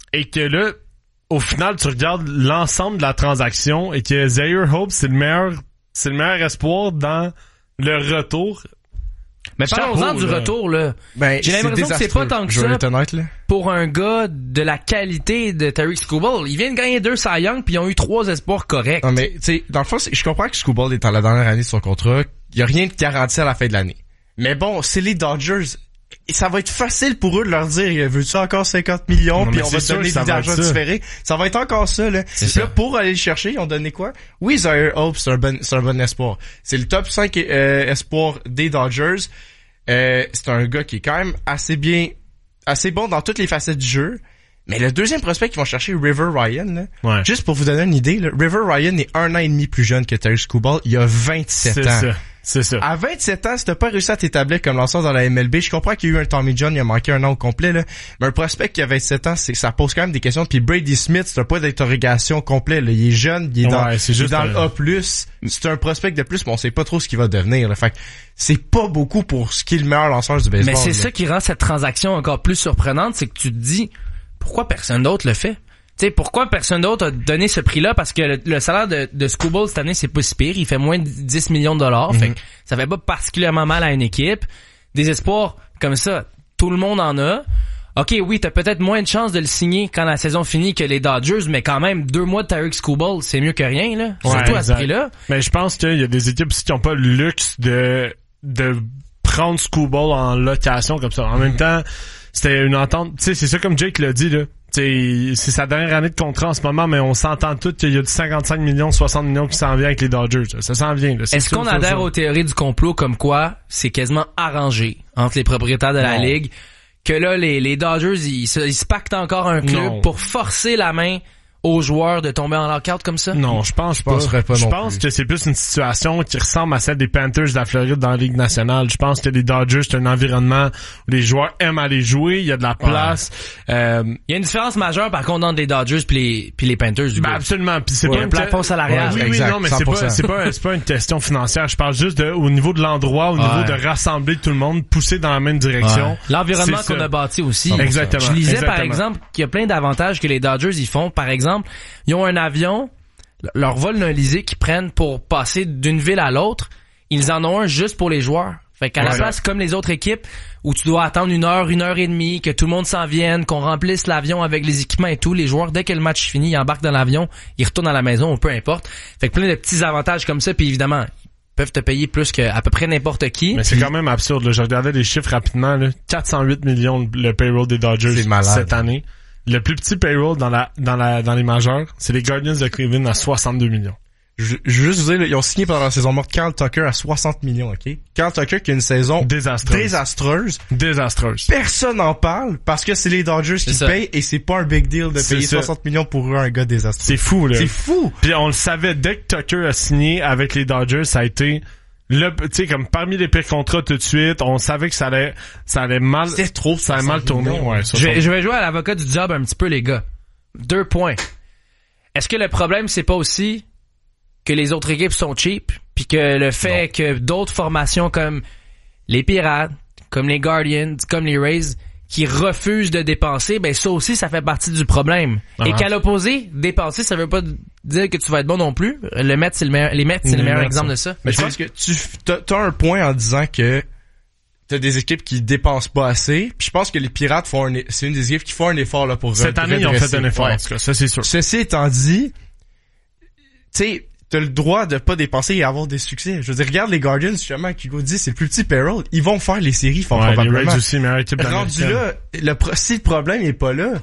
S3: et que là, au final, tu regardes l'ensemble de la transaction et que Zaire Hope, c'est le meilleur, c'est le meilleur espoir dans le retour.
S2: Mais parlons-en du retour, là.
S18: Ben,
S2: j'ai l'impression que c'est pas tant que ça
S18: honnête, là.
S2: pour un gars de la qualité de Tarik Skubal. Il vient de gagner deux Cy Young puis ils ont eu trois espoirs corrects.
S18: Non, mais, tu sais, dans le fond, je comprends que Skubal est dans la dernière année de son contrat. Il y a rien de garanti à la fin de l'année. Mais bon, c'est les Dodgers. Et ça va être facile pour eux de leur dire, veux-tu encore cinquante millions puis on va te donner des argent différés. Ça va être encore ça, là. C'est là, pour aller le chercher, ils ont donné quoi? Oui, Zaire Hope, c'est un bon, c'est un bon espoir. C'est le top cinq euh, espoir des Dodgers. Euh, c'est un gars qui est quand même assez bien, assez bon dans toutes les facettes du jeu. Mais le deuxième prospect qu'ils vont chercher, River Ryan, là,
S3: ouais.
S18: juste pour vous donner une idée, là, River Ryan est un an et demi plus jeune que Tarik Skubal. Il a vingt-sept
S3: c'est
S18: ans.
S3: Ça. C'est ça.
S18: À vingt-sept ans, si t'as pas réussi à t'établir comme lanceur dans la M L B, je comprends qu'il y a eu un Tommy John, il a manqué un an au complet, là. Mais un prospect qui a vingt-sept ans, c'est, ça pose quand même des questions. Puis Brady Smith, c'est un point d'interrogation complet, là. Il est jeune, il est dans,
S3: ouais, c'est
S18: il est
S3: juste
S18: dans
S3: un...
S18: le A plus. C'est un prospect de plus, mais on sait pas trop ce qu'il va devenir, là. Fait que c'est pas beaucoup pour ce qui est le meilleur lanceur du baseball.
S2: Mais c'est
S18: là.
S2: ça qui rend cette transaction encore plus surprenante, c'est que tu te dis, pourquoi personne d'autre le fait? Tu sais, pourquoi personne d'autre a donné ce prix-là? Parce que le, le salaire de, de Skubal cette année, c'est pas si pire. Il fait moins de dix millions de dollars. Mm-hmm. Fait que ça fait pas particulièrement mal à une équipe. Des espoirs comme ça, tout le monde en a. OK, oui, t'as peut-être moins de chances de le signer quand la saison finit que les Dodgers, mais quand même, deux mois de Tarik Skubal, c'est mieux que rien, là.
S3: Ouais,
S2: surtout
S3: exact.
S2: à ce prix-là.
S3: Mais je pense qu'il y a des équipes aussi qui ont pas le luxe de, de prendre Skubal en location comme ça. En même temps, c'était une entente, tu sais, c'est ça comme Jake l'a dit, là. T'sais, c'est sa dernière année de contrat en ce moment, mais on s'entend tous qu'il y a du cinquante-cinq millions, soixante millions qui s'en vient avec les Dodgers. Ça s'en vient. Là. C'est
S2: Est-ce qu'on adhère ça. aux théories du complot comme quoi c'est quasiment arrangé entre les propriétaires de la non. Ligue que là, les, les Dodgers, ils se, ils se pactent encore un club non. pour forcer la main aux joueurs de tomber en lockout comme ça?
S3: Non, je pense pas.
S18: pas
S3: je
S18: non
S3: pense
S18: plus.
S3: que c'est plus une situation qui ressemble à celle des Panthers de la Floride dans la Ligue nationale. Je pense que les Dodgers, c'est un environnement où les joueurs aiment aller jouer, il y a de la place.
S2: Ouais. Euh, il y a une différence majeure par contre entre les Dodgers puis les puis les Panthers du
S3: ben
S2: coup.
S3: Absolument, puis c'est
S2: ouais,
S3: pas
S2: un plafond salarial.
S3: Ouais, oui,
S18: exact,
S3: oui, non, mais c'est pas c'est pas c'est pas une question financière. Je parle juste de au niveau de l'endroit, au
S2: ouais.
S3: niveau de rassembler tout le monde, pousser dans la même direction.
S2: Ouais. L'environnement qu'on a bâti aussi.
S3: Exactement.
S2: Je lisais
S3: Exactement.
S2: par exemple qu'il y a plein d'avantages que les Dodgers ils font. Par exemple, ils ont un avion, leur vol Nolisée qu'ils prennent pour passer d'une ville à l'autre, ils en ont un juste pour les joueurs. Fait qu'à ouais, la place, ouais. comme les autres équipes, où tu dois attendre une heure, une heure et demie, que tout le monde s'en vienne, qu'on remplisse l'avion avec les équipements et tout, les joueurs, dès que le match finit, ils embarquent dans l'avion, ils retournent à la maison, ou peu importe. Fait que plein de petits avantages comme ça, puis évidemment, ils peuvent te payer plus que à peu près n'importe qui.
S3: Mais c'est quand même absurde, là. Je regardais les chiffres rapidement, là. quatre cent huit millions le payroll des Dodgers cette année. Le plus petit payroll dans la dans la dans les majeures, c'est les Guardians de Cleveland à soixante-deux millions.
S18: Je, je veux juste vous dire, ils ont signé pendant la saison morte Carl Tucker à soixante millions, OK? Carl Tucker qui a une saison
S3: désastreuse.
S18: Désastreuse.
S3: Désastreuse.
S18: Personne n'en parle parce que c'est les Dodgers qui payent et c'est pas un big deal de c'est payer ça. soixante millions pour un gars désastreux.
S3: C'est fou, là.
S18: C'est fou!
S3: Puis on le savait, dès que Tucker a signé avec les Dodgers, ça a été... Là, tu sais, comme parmi les pires contrats tout de suite, on savait que ça allait, ça allait mal,
S18: c'était trop,
S3: ça allait mal tourner. Ouais,
S2: je, vais, je vais jouer à l'avocat du diable un petit peu, les gars. Deux points. Est-ce que le problème, c'est pas aussi que les autres équipes sont cheap, puis que le fait non. que d'autres formations comme les Pirates, comme les Guardians, comme les Rays, qui refusent de dépenser, ben ça aussi, ça fait partie du problème. Ah, Et qu'à l'opposé, dépenser, ça veut pas dire que tu vas être bon non plus. Le Mets, c'est le meilleur, les Mets, c'est le meilleur exemple de ça.
S18: Mais je pense que tu as un point en disant que t'as des équipes qui dépensent pas assez. Puis je pense que les Pirates font un, c'est une des équipes qui font un effort là pour
S3: cette année, ils ont fait un effort. Ouais. En tout cas, ça c'est sûr.
S18: Ceci étant dit, tu sais, t'as le droit de pas dépenser et avoir des succès. Je veux dire, regarde les Guardians, justement, qui Hugo dit, c'est le plus petit payroll. Ils vont faire les séries, font
S3: ouais,
S18: probablement.
S3: Les Rays aussi, meilleure équipe
S18: rendu là, le, si le problème est pas là,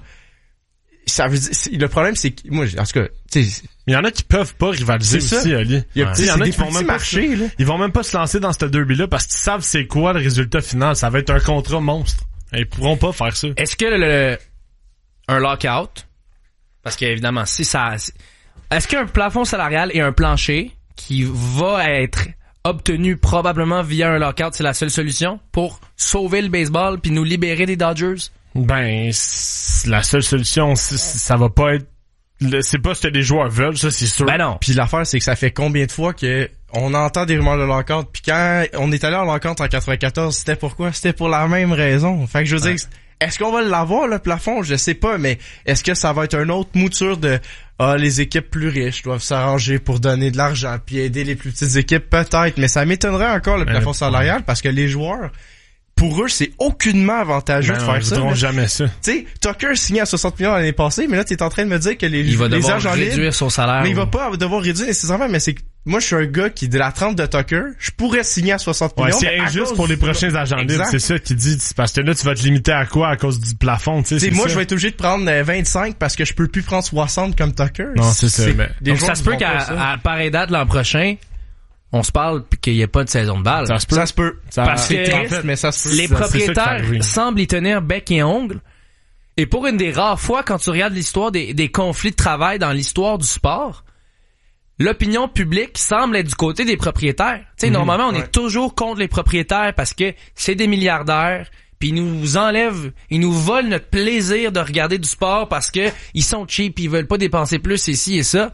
S18: ça veut dire, le problème c'est que, moi, en tout cas, tu sais,
S3: il y en a qui peuvent pas rivaliser
S18: c'est
S3: aussi,
S18: ça.
S3: Ali.
S18: Il y, ouais. y en a qui vont même marcher, pas, là.
S3: Ils vont même pas se lancer dans ce derby-là parce qu'ils savent c'est quoi le résultat final. Ça va être un contrat monstre. Ils pourront pas faire ça.
S2: Est-ce que le, le un lockout, parce qu'évidemment, si ça, est-ce qu'un plafond salarial et un plancher qui va être obtenu probablement via un lockout, c'est la seule solution pour sauver le baseball puis nous libérer des Dodgers?
S3: Ben, la seule solution, ça va pas être, c'est pas ce que les joueurs veulent, ça c'est sûr.
S2: Ben non.
S18: Puis l'affaire, c'est que ça fait combien de fois que on entend des rumeurs de lockout, puis quand on est allé en lockout en quatre-vingt-quatorze, c'était pourquoi? C'était pour la même raison. Fait que je veux ouais. dire, Est-ce qu'on va l'avoir, le plafond? Je sais pas, mais est-ce que ça va être une autre mouture de ah, les équipes plus riches doivent s'arranger pour donner de l'argent puis aider les plus petites équipes? Peut-être, mais ça m'étonnerait encore le plafond euh, salarial parce que les joueurs, pour eux, c'est aucunement avantageux
S3: ben
S18: de
S3: non,
S18: faire
S3: ils
S18: ça.
S3: Ils jamais ça.
S18: Tu sais, Tucker signé à soixante millions l'année passée, mais là, t'es en train de me dire que les,
S2: il va
S18: les
S2: devoir
S18: agents
S2: réduire
S18: libres,
S2: son salaire.
S18: Mais
S2: ou...
S18: il va pas devoir réduire nécessairement, mais c'est que moi, je suis un gars qui, de la trempe de Tucker, je pourrais signer à soixante
S3: ouais,
S18: millions.
S3: C'est injuste pour les prochains agents libres, c'est ça qui dit, parce que là, tu vas te limiter à quoi à cause du plafond, tu sais.
S18: Moi,
S3: ça.
S18: je vais être obligé de prendre vingt-cinq parce que je peux plus prendre soixante comme Tucker.
S3: Non, c'est ça. Mais...
S2: Donc, ça se peut qu'à à pareille date l'an prochain, on se parle pis qu'il n'y ait pas de saison de balle.
S18: Ça se peut. Ça se peut.
S2: Ça, Parce que
S18: triste, mais ça se peut.
S2: les
S18: ça,
S2: propriétaires semblent y tenir bec et ongle. Et pour une des rares fois, quand tu regardes l'histoire des, des conflits de travail dans l'histoire du sport, l'opinion publique semble être du côté des propriétaires. Tu sais, mmh, normalement, on ouais. est toujours contre les propriétaires parce que c'est des milliardaires, puis ils nous enlèvent, ils nous volent notre plaisir de regarder du sport parce que ils sont cheap, ils veulent pas dépenser plus ici et ça.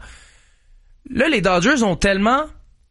S2: Là, les Dodgers ont tellement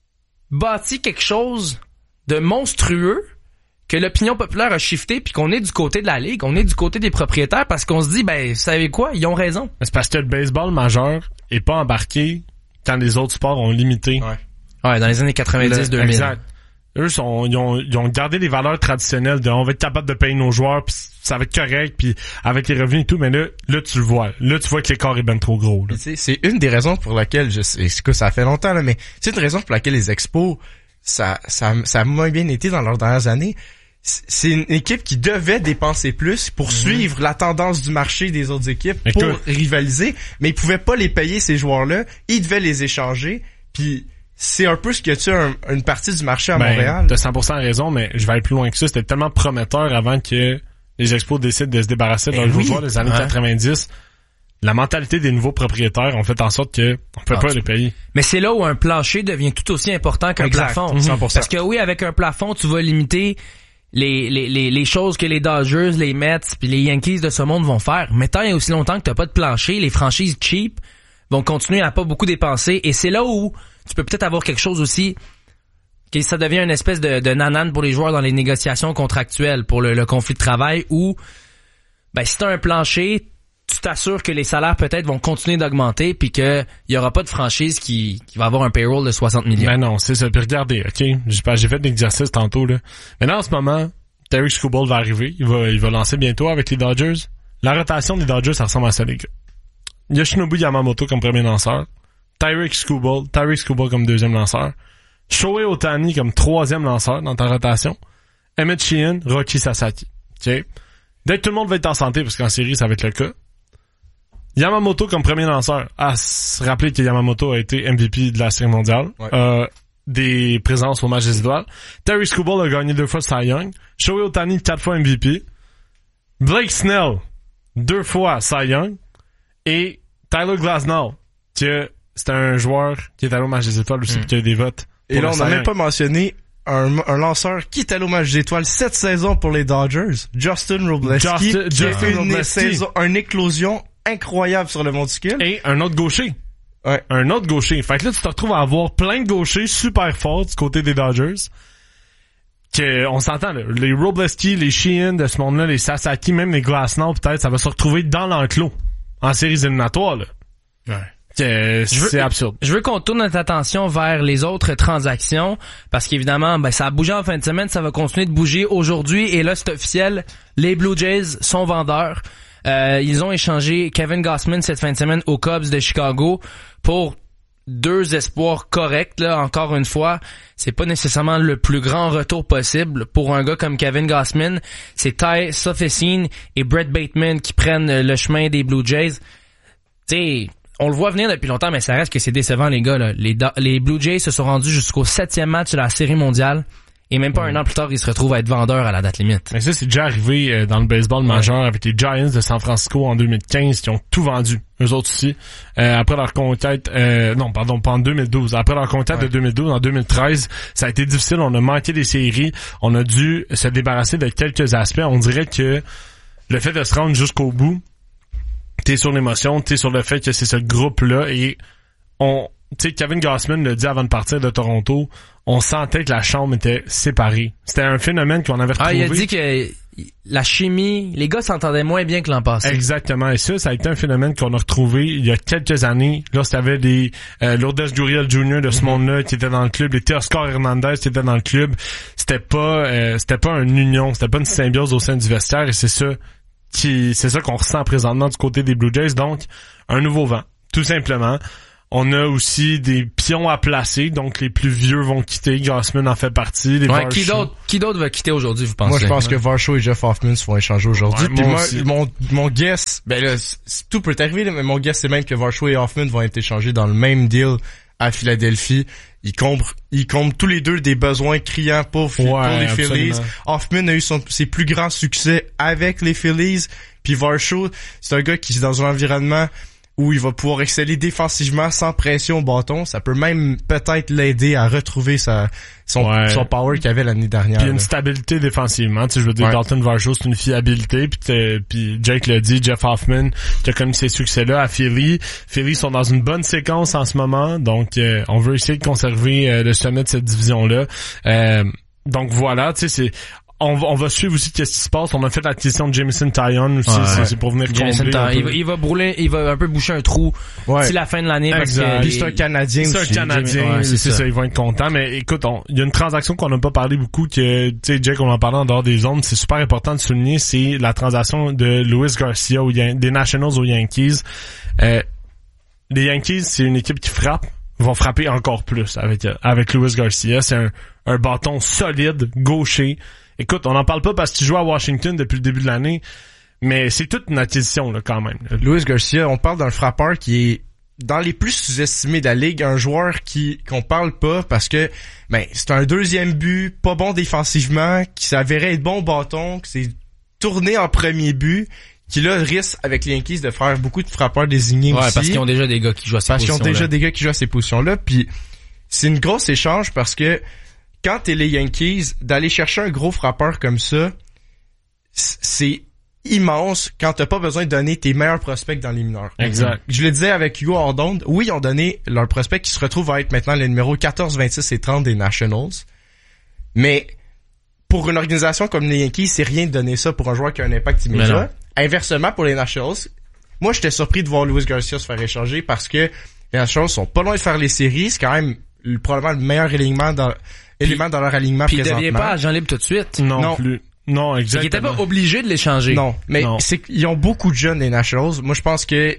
S2: bâti quelque chose de monstrueux que l'opinion populaire a shifté puis qu'on est du côté de la ligue, on est du côté des propriétaires parce qu'on se dit, ben, vous savez quoi, ils ont raison.
S3: C'est parce que le baseball majeur est pas embarqué quand les autres sports ont limité.
S2: Ouais, ouais dans les années quatre-vingt-dix deux mille.
S3: Exact. Eux, sont, ils, ont, ils ont gardé les valeurs traditionnelles de on va être capable de payer nos joueurs puis ça va être correct puis avec les revenus et tout, mais là, là tu le vois. Là, tu vois que l'écart est ben trop gros. Là.
S18: C'est une des raisons pour laquelle, je sais, que ça fait longtemps, là, mais c'est une raison pour laquelle les expos, ça, ça, ça a moins bien été dans leurs dernières années. C'est une équipe qui devait dépenser plus pour mm-hmm. suivre la tendance du marché des autres équipes mais pour que... rivaliser, mais ils pouvaient pas les payer ces joueurs-là, ils devaient les échanger, puis c'est un peu ce que tu as un, une partie du marché à
S3: ben,
S18: Montréal.
S3: T'as cent pour cent raison, mais je vais aller plus loin que ça. C'était tellement prometteur avant que les Expos décident de se débarrasser de leurs oui. joueurs des années ouais. quatre-vingt-dix. La mentalité des nouveaux propriétaires ont fait en sorte que on peut ah, pas les payer.
S2: Mais c'est là où un plancher devient tout aussi important qu'un exact, plafond. cent pour cent. Parce que oui, avec un plafond, tu vas limiter les, les, les, les choses que les Dodgers, les Mets puis les Yankees de ce monde vont faire. Mais tant et aussi longtemps que t'as pas de plancher, les franchises cheap vont continuer à pas beaucoup dépenser. Et c'est là où tu peux peut-être avoir quelque chose aussi que ça devient une espèce de, de nanane pour les joueurs dans les négociations contractuelles pour le, le conflit de travail où ben si t'as un plancher, tu t'assures que les salaires peut-être vont continuer d'augmenter puis que il y aura pas de franchise qui, qui va avoir un payroll de soixante millions.
S3: Ben non, c'est ça. Puis regardez, ok, j'ai, j'ai fait l'exercice tantôt là. Maintenant en ce moment, Tarik Skubal va arriver, il va, il va lancer bientôt avec les Dodgers. La rotation des Dodgers, ça ressemble à ça les gars. Yoshinobu Yamamoto comme premier lanceur. Tarik Skubal, Tarik Skubal comme deuxième lanceur. Shohei Ohtani comme troisième lanceur dans ta rotation. Emmett Sheehan, Roki Sasaki. Okay. Dès que tout le monde va être en santé, parce qu'en série, ça va être le cas. Yamamoto comme premier lanceur. À se rappeler que Yamamoto a été M V P de la série mondiale. Ouais. Euh, des présences au match des étoiles. Tarik Skubal a gagné deux fois Cy Young. Shohei Ohtani, quatre fois M V P. Blake Snell, deux fois Cy Young. Et Tyler Glasnow, que c'est un joueur qui est allé au match des étoiles aussi, mm. qui a eu des votes.
S18: Et là, on n'a même pas mentionné un, un lanceur qui est allé au match des étoiles cette saison pour les Dodgers, Justin Wroblewski, Just, qui a fait une saison, une éclosion incroyable sur le monticule.
S3: Et un autre gaucher.
S18: Ouais.
S3: Un autre gaucher. Fait que là, tu te retrouves à avoir plein de gauchers super forts du côté des Dodgers. Que, on s'entend, là, les Wroblewski, les Sheehan de ce monde-là, les Sasaki, même les Glasnow, peut-être, ça va se retrouver dans l'enclos. En séries éliminatoires, là.
S2: Ouais.
S3: Euh,
S2: je veux,
S3: c'est absurde.
S2: Je veux qu'on tourne notre attention vers les autres transactions parce qu'évidemment, ben ça a bougé en fin de semaine, ça va continuer de bouger aujourd'hui et là c'est officiel, les Blue Jays sont vendeurs. Euh, ils ont échangé Kevin Gausman cette fin de semaine aux Cubs de Chicago pour deux espoirs corrects là. Encore une fois, c'est pas nécessairement le plus grand retour possible pour un gars comme Kevin Gausman. C'est Ty Sofficine et Brett Bateman qui prennent le chemin des Blue Jays. Tu sais. On le voit venir depuis longtemps, mais ça reste que c'est décevant, les gars. Là. Les, les Blue Jays se sont rendus jusqu'au septième match de la Série mondiale. Et même pas mmh. un an plus tard, ils se retrouvent à être vendeurs à la date limite.
S3: Mais ça, c'est déjà arrivé euh, dans le baseball majeur ouais. avec les Giants de San Francisco en deux mille quinze qui ont tout vendu, eux autres aussi. Euh, après leur conquête, euh, non, pardon, pas en deux mille douze. Après leur conquête ouais. de deux mille douze, en deux mille treize, ça a été difficile. On a manqué des séries. On a dû se débarrasser de quelques aspects. On dirait que le fait de se rendre jusqu'au bout, t'es sur l'émotion, t'es sur le fait que c'est ce groupe-là et on tu sais, Kevin Gausman l'a dit avant de partir de Toronto, on sentait que la chambre était séparée. C'était un phénomène qu'on avait retrouvé.
S2: Ah, il a dit que la chimie, les gars s'entendaient moins bien que l'an passé.
S3: Exactement. Et ça, ça a été un phénomène qu'on a retrouvé il y a quelques années. Lorsqu'il y avait des euh, Lourdes Gurriel junior de ce mm-hmm. monde-là qui étaient dans le club, les Teoscar Hernandez qui étaient dans le club. C'était pas, euh, c'était pas une union, c'était pas une symbiose au sein du vestiaire. Et c'est ça qui, c'est ça qu'on ressent présentement du côté des Blue Jays. Donc, un nouveau vent, tout simplement. On a aussi des pions à placer, donc les plus vieux vont quitter. Gausman en fait partie. Les
S2: ouais, qui d'autre, qui d'autre va quitter aujourd'hui, vous pensez?
S18: Moi, je pense ouais. que Varsho et Jeff Hoffman se vont échanger aujourd'hui.
S3: Ouais,
S18: Puis
S3: moi
S18: moi, mon, mon guess, ben là, c- tout peut arriver, là, mais mon guess, c'est même que Varsho et Hoffman vont être échangés dans le même deal à Philadelphie. Ils comblent, ils comblent tous les deux des besoins criants pour, ouais, pour les Phillies. Absolument. Hoffman a eu son, ses plus grands succès avec les Phillies. Puis Varsho, c'est un gars qui est dans un environnement où il va pouvoir exceller défensivement sans pression au bâton. Ça peut même peut-être l'aider à retrouver sa son, ouais. son power qu'il avait l'année dernière.
S3: Puis une stabilité défensivement. Tu sais, je veux dire, ouais. Dalton Varsho, c'est une fiabilité. Puis, puis Jake l'a dit, Jeff Hoffman, qui a connu ces succès-là à Philly. Philly sont dans une bonne séquence en ce moment. Donc, euh, on veut essayer de conserver euh, le sommet de cette division-là. Euh, donc voilà, tu sais, c'est... On va, on va suivre aussi qu'est-ce qui se passe. On a fait l'acquisition de Jameson Taillon aussi, ouais. c'est, c'est pour venir combler.
S2: Il va, il va brûler, il va un peu boucher un trou ouais. d'ici la fin de l'année.
S3: Exact.
S2: Parce que
S18: c'est un Canadien.
S3: C'est un Canadien, ouais, c'est, c'est ça. ça. Ils vont être contents. Mais écoute, il y a une transaction qu'on n'a pas parlé beaucoup, que tu sais, Jake, on en parlait en dehors des zones. C'est super important de souligner, c'est la transaction de Luis Garcia aux Yan- des Nationals aux Yankees. Euh, les Yankees, c'est une équipe qui frappe. Vont frapper encore plus avec avec Luis Garcia. C'est un, un bâton solide, gaucher. Écoute, on n'en parle pas parce qu'il joue à Washington depuis le début de l'année, mais c'est toute une acquisition là quand même.
S18: Luis Garcia, on parle d'un frappeur qui est dans les plus sous-estimés de la ligue, un joueur qui qu'on parle pas parce que ben c'est un deuxième but, pas bon défensivement, qui s'avérait être bon au bâton, qui s'est tourné en premier but, qui là risque avec les Yankees de faire beaucoup de frappeurs désignés
S2: ouais,
S18: aussi.
S2: Parce qu'ils ont déjà des gars qui jouent à ces
S18: parce
S2: positions-là.
S18: Parce qu'ils ont déjà des gars qui jouent à ces positions-là, puis c'est une grosse échange parce que quand t'es les Yankees, d'aller chercher un gros frappeur comme ça, c'est immense quand t'as pas besoin de donner tes meilleurs prospects dans les mineurs.
S3: Exact.
S18: Je le disais avec Hugo Ordonde, oui, ils ont donné leur prospect qui se retrouve à être maintenant le numéro quatorze, vingt-six et trente des Nationals. Mais pour une organisation comme les Yankees, c'est rien de donner ça pour un joueur qui a un impact immédiat. Inversement, pour les Nationals, moi, j'étais surpris de voir Luis Garcia se faire échanger parce que les Nationals sont pas loin de faire les séries. C'est quand même le, probablement le meilleur élément dans, élément dans leur alignement
S2: puis
S18: présentement.
S2: Puis il devient pas agent libre tout de suite.
S3: Non, non. plus. Non, exactement.
S2: Ils étaient pas obligés de l'échanger.
S18: Non, mais non. c'est qu'ils ont beaucoup de jeunes, les Nationals. Moi, je pense que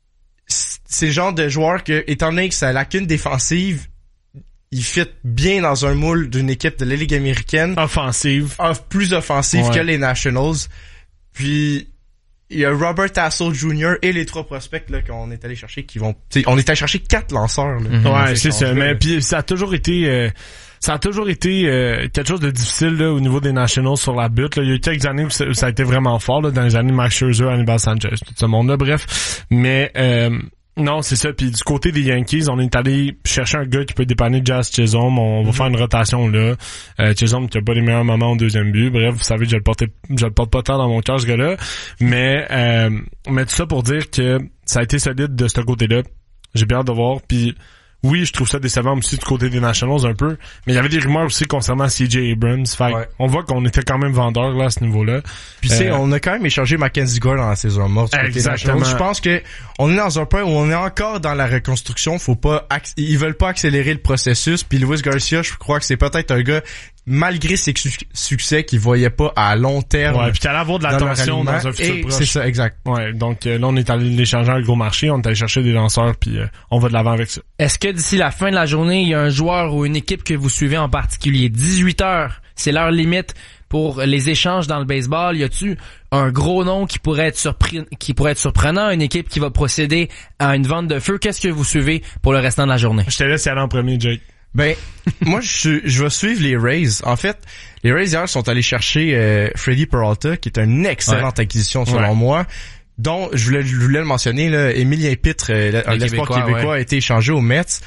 S18: c'est le genre de joueur que, étant donné que sa lacune défensive, il fit bien dans un moule d'une équipe de la Ligue américaine.
S3: Offensive.
S18: Plus offensive ouais. que les Nationals. Puis, il y a Robert Tassel junior et les trois prospects là qu'on est allé chercher qui vont... On est allé chercher quatre lanceurs. Là,
S3: mm-hmm. Ouais, c'est ça. Mais puis ça a toujours été... Euh, ça a toujours été euh, quelque chose de difficile là, au niveau des Nationals sur la butte. Là. Il y a eu quelques années où ça, où ça a été vraiment fort, là, dans les années Max Scherzer, Anibal Sanchez, tout ce monde-là, bref. Mais... Euh, non, c'est ça. Puis du côté des Yankees, on est allé chercher un gars qui peut dépanner Jazz Chisholm. On va mm-hmm. faire une rotation là. Euh, Chisholm qui a pas les meilleurs moments au deuxième but. Bref, vous savez, je le portais, je le porte pas tant dans mon cœur ce gars-là. Mais, euh, mais tout ça pour dire que ça a été solide de ce côté-là. J'ai bien hâte de voir. Puis oui, je trouve ça décevant aussi du côté des Nationals un peu. Mais il y avait des rumeurs aussi concernant C J Abrams. Fait ouais. on voit qu'on était quand même vendeurs là à ce niveau-là.
S18: Puis euh, on a quand même échangé Mackenzie Gore dans la saison morte.
S3: Exactement.
S18: Je pense que on est dans un point où on est encore dans la reconstruction. Faut pas, ac- ils veulent pas accélérer le processus. Puis Luis Garcia, je crois que c'est peut-être un gars, malgré ses su- succès, qu'il voyait pas à long terme.
S3: Ouais, puis qu'il allait avoir de l'attention dans, dans un futur proche.
S18: C'est ça, exact.
S3: Ouais, donc euh, là on est allé l'échanger à un gros marché, on est allé chercher des lanceurs, puis euh, on va de l'avant avec ça.
S2: Est-ce que d'ici la fin de la journée, il y a un joueur ou une équipe que vous suivez en particulier? dix-huit heures, c'est l'heure limite pour les échanges dans le baseball. Y a-tu un gros nom qui pourrait être surpris, qui pourrait être surprenant, une équipe qui va procéder à une vente de feu? Qu'est-ce que vous suivez pour le restant de la journée?
S3: Je te laisse y aller en premier, Jake.
S18: Ben, moi, je, je vais suivre les Rays. En fait, les Rays hier sont allés chercher euh, Freddie Peralta, qui est une excellente ouais. acquisition selon ouais. moi. Dont je voulais, je voulais le mentionner, là, Émilien Pitre, euh, l'espoir québécois, québécois ouais. a été échangé aux Mets.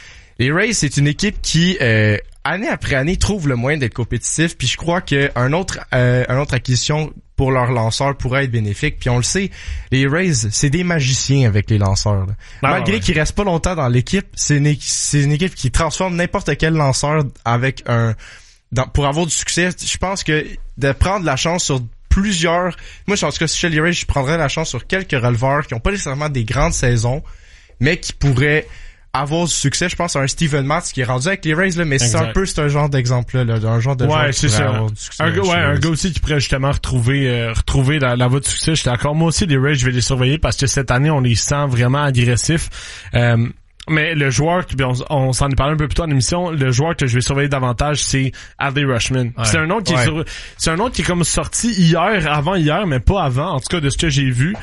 S18: Les Rays, c'est une équipe qui, euh, année après année, trouve le moyen d'être compétitif. Puis je crois qu'un autre, euh, un autre acquisition pour leurs lanceurs pourrait être bénéfique. Puis on le sait, les Rays, c'est des magiciens avec les lanceurs. Là. Ah, Malgré ouais. qu'ils restent pas longtemps dans l'équipe, c'est une, c'est une équipe qui transforme n'importe quel lanceur avec un... Dans, pour avoir du succès. Je pense que de prendre la chance sur plusieurs... Moi, je pense que si chez les Rays, je prendrais la chance sur quelques releveurs qui ont pas nécessairement des grandes saisons, mais qui pourraient avoir du succès. Je pense à un Steven Matz qui est rendu avec les Rays, là, mais exact. c'est un peu, c'est un genre d'exemple, là, un genre de
S3: ouais,
S18: joueur
S3: c'est
S18: qui pourrait
S3: ça.
S18: avoir du succès.
S3: Un gars, ouais, un gars aussi qui pourrait justement retrouver, euh, retrouver la, la voie de succès. J'étais d'accord. Moi aussi, les Rays, je vais les surveiller parce que cette année, on les sent vraiment agressifs. Euh, mais le joueur, on, on s'en est parlé un peu plus tôt dans l'émission, le joueur que je vais surveiller davantage, c'est Adley Rutschman. Ouais. C'est un autre qui ouais. est sur, c'est un autre qui est comme sorti hier, avant hier, mais pas avant, en tout cas de ce que j'ai vu.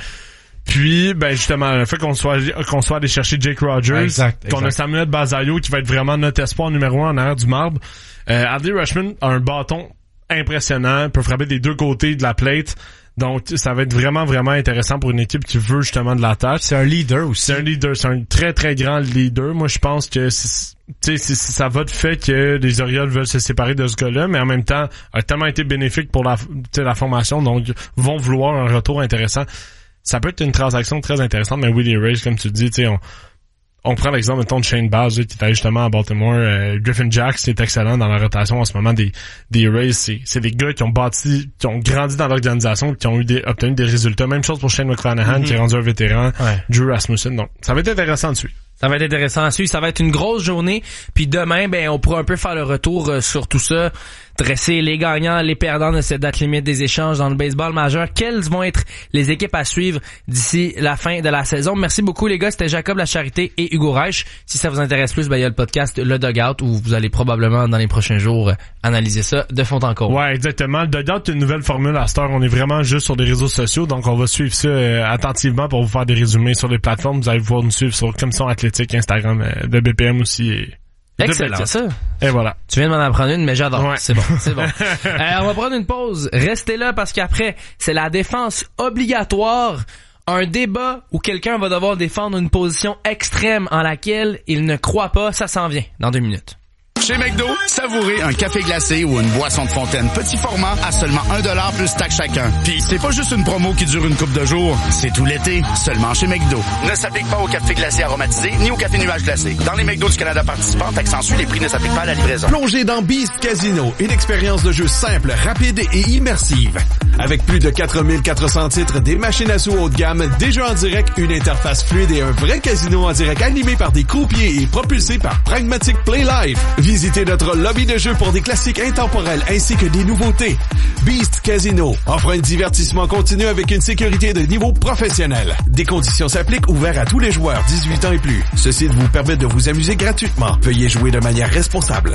S3: Puis, ben justement, le fait qu'on soit qu'on soit allé chercher Jake Rogers, exact, exact. qu'on a Samuel Bazayo qui va être vraiment notre espoir numéro un en arrière du marbre. Euh, Adley Rutschman a un bâton impressionnant, peut frapper des deux côtés de la plate. Donc, ça va être vraiment, vraiment intéressant pour une équipe qui veut justement de l'attaque.
S18: C'est un leader aussi.
S3: C'est un leader, c'est un très, très grand leader. Moi, je pense que c'est, tu sais, ça va de fait que les Orioles veulent se séparer de ce gars-là, mais en même temps, a tellement été bénéfique pour la, la formation, donc vont vouloir un retour intéressant. Ça peut être une transaction très intéressante, mais oui, les Rays, comme tu dis, tu sais, on, on prend l'exemple, mettons, de Shane Baz, qui était justement à Baltimore. Euh, Griffin Jax, c'est excellent dans la rotation en ce moment des, des Rays. C'est, c'est des gars qui ont bâti, qui ont grandi dans l'organisation, qui ont eu des, obtenu des résultats. Même chose pour Shane McClanahan, mm-hmm. qui est rendu un vétéran. Ouais. Drew Rasmussen. Donc, ça va être intéressant de suivre.
S2: Ça va être intéressant à suivre. Ça va être une grosse journée. Puis demain, ben, on pourra un peu faire le retour euh, sur tout ça. Dresser les gagnants, les perdants de cette date limite des échanges dans le baseball majeur. Quelles vont être les équipes à suivre d'ici la fin de la saison? Merci beaucoup, les gars. C'était Jacob Lacharité et Hugo Reich. Si ça vous intéresse plus, ben, il y a le podcast Le Dugout où vous allez probablement, dans les prochains jours, analyser ça de fond en comble.
S3: Ouais, exactement. Le Dugout est une nouvelle formule à cette heure. On est vraiment juste sur les réseaux sociaux. Donc, on va suivre ça euh, attentivement pour vous faire des résumés sur les plateformes. Vous allez pouvoir nous suivre sur Commission Athlétique, Instagram, euh, de B P M aussi. Et...
S2: Excellent, ça.
S3: Et voilà.
S2: Tu viens de m'en apprendre une, mais j'adore. Ouais. C'est bon, c'est bon. euh, on va prendre une pause. Restez là parce qu'après, c'est la défense obligatoire. Un débat où quelqu'un va devoir défendre une position extrême en laquelle il ne croit pas. Ça s'en vient dans deux minutes.
S10: Chez McDo, savourez un café glacé ou une boisson de fontaine petit format à seulement un dollar plus taxe chacun. Puis c'est pas juste une promo qui dure une couple de jours, c'est tout l'été, seulement chez McDo. Ne s'applique pas au café glacé aromatisé ni au café nuage glacé. Dans les McDo du Canada participants, accentue les prix ne s'appliquent pas à la livraison.
S6: Plongez dans Beast Casino, une expérience de jeu simple, rapide et immersive. Avec plus de quatre mille quatre cents titres, des machines à sous haut de gamme, des jeux en direct, une interface fluide et un vrai casino en direct animé par des croupiers et propulsé par Pragmatic Play Live. Visitez notre lobby de jeux pour des classiques intemporels ainsi que des nouveautés. Beast Casino offre un divertissement continu avec une sécurité de niveau professionnel. Des conditions s'appliquent, ouverts à tous les joueurs dix-huit ans et plus. Ceci vous permet de vous amuser gratuitement. Veuillez jouer de manière responsable.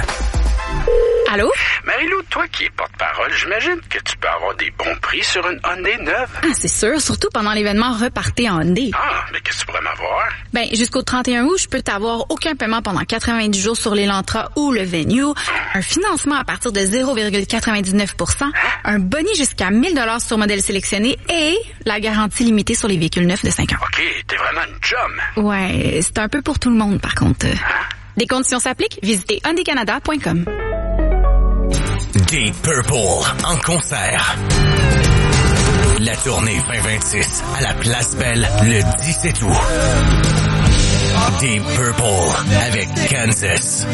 S7: Allô?
S8: Marie-Lou, toi qui es porte-parole, j'imagine que tu peux avoir des bons prix sur une Hyundai neuve.
S7: Ah, c'est sûr, surtout pendant l'événement Repartez en Hyundai.
S8: Ah, mais qu'est-ce que tu pourrais m'avoir?
S7: Ben, jusqu'au trente et un août, je peux t'avoir aucun paiement pendant quatre-vingt-dix jours sur l'Elantra ou le Venue, un financement à partir de zéro virgule quatre-vingt-dix-neuf pour cent, un boni jusqu'à mille dollars sur modèle sélectionné et la garantie limitée sur les véhicules neufs de cinq ans.
S8: OK, t'es vraiment une chum.
S7: Ouais, c'est un peu pour tout le monde, par contre. Des conditions s'appliquent, visitez hyundai canada point com.
S9: Deep Purple en concert. La tournée vingt vingt-six à la Place Belle le dix-sept août. Deep Purple avec Kansas.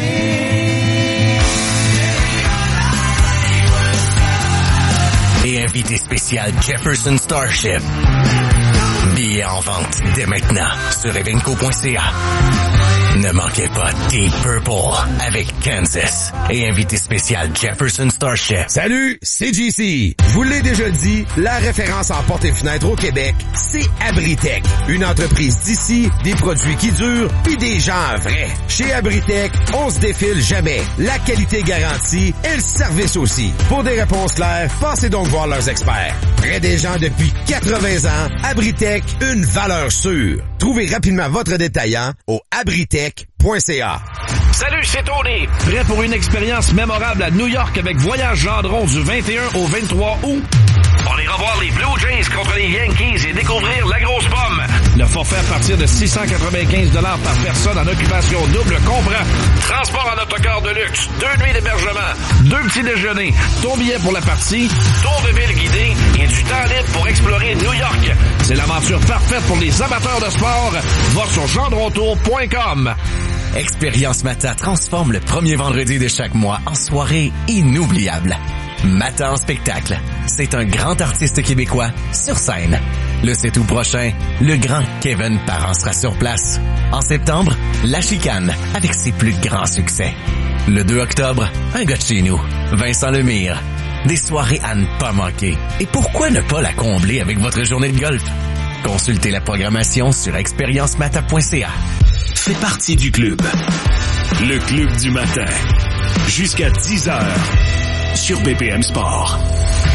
S9: Et invité spécial Jefferson Starship. Billets en vente dès maintenant sur evenco point c a. Ne manquez pas Deep Purple avec Kansas et invité spécial Jefferson Starship.
S15: Salut, c'est J C. Je vous l'ai déjà dit, la référence en portes et fenêtres au Québec, c'est Abritech. Une entreprise d'ici, des produits qui durent, puis des gens vrais. Chez Abritech, on se défile jamais. La qualité garantie et le service aussi. Pour des réponses claires, passez donc voir leurs experts. Près des gens depuis quatre-vingts ans, Abritech, une valeur sûre. Trouvez rapidement votre détaillant au abritech point c a.
S19: Salut, c'est Tony. Prêt pour une expérience mémorable à New York avec Voyage Gendron du vingt et un au vingt-trois août? On ira voir les Blue Jays contre les Yankees et découvrir la grosse pomme. Le offert à partir de six cent quatre-vingt-quinze dollars par personne en occupation double comprend transport en autocar de luxe, deux nuits d'hébergement, deux petits déjeuners, ton billet pour la partie, tour de ville guidé et du temps libre pour explorer New York. C'est l'aventure parfaite pour les amateurs de sport. Va sur gendrontour point com.
S12: Expérience Mata transforme le premier vendredi de chaque mois en soirée inoubliable. Mata en spectacle, c'est un grand artiste québécois sur scène. Le sept août prochain, le grand Kevin Parent sera sur place. En septembre, La Chicane avec ses plus grands succès. Le deux octobre, un gars de chez nous, Vincent Lemire. Des soirées à ne pas manquer. Et pourquoi ne pas la combler avec votre journée de golf? Consultez la programmation sur expérience mata point c a.
S13: Fais partie du club. Le club du matin. Jusqu'à dix heures. Sur B P M Sport.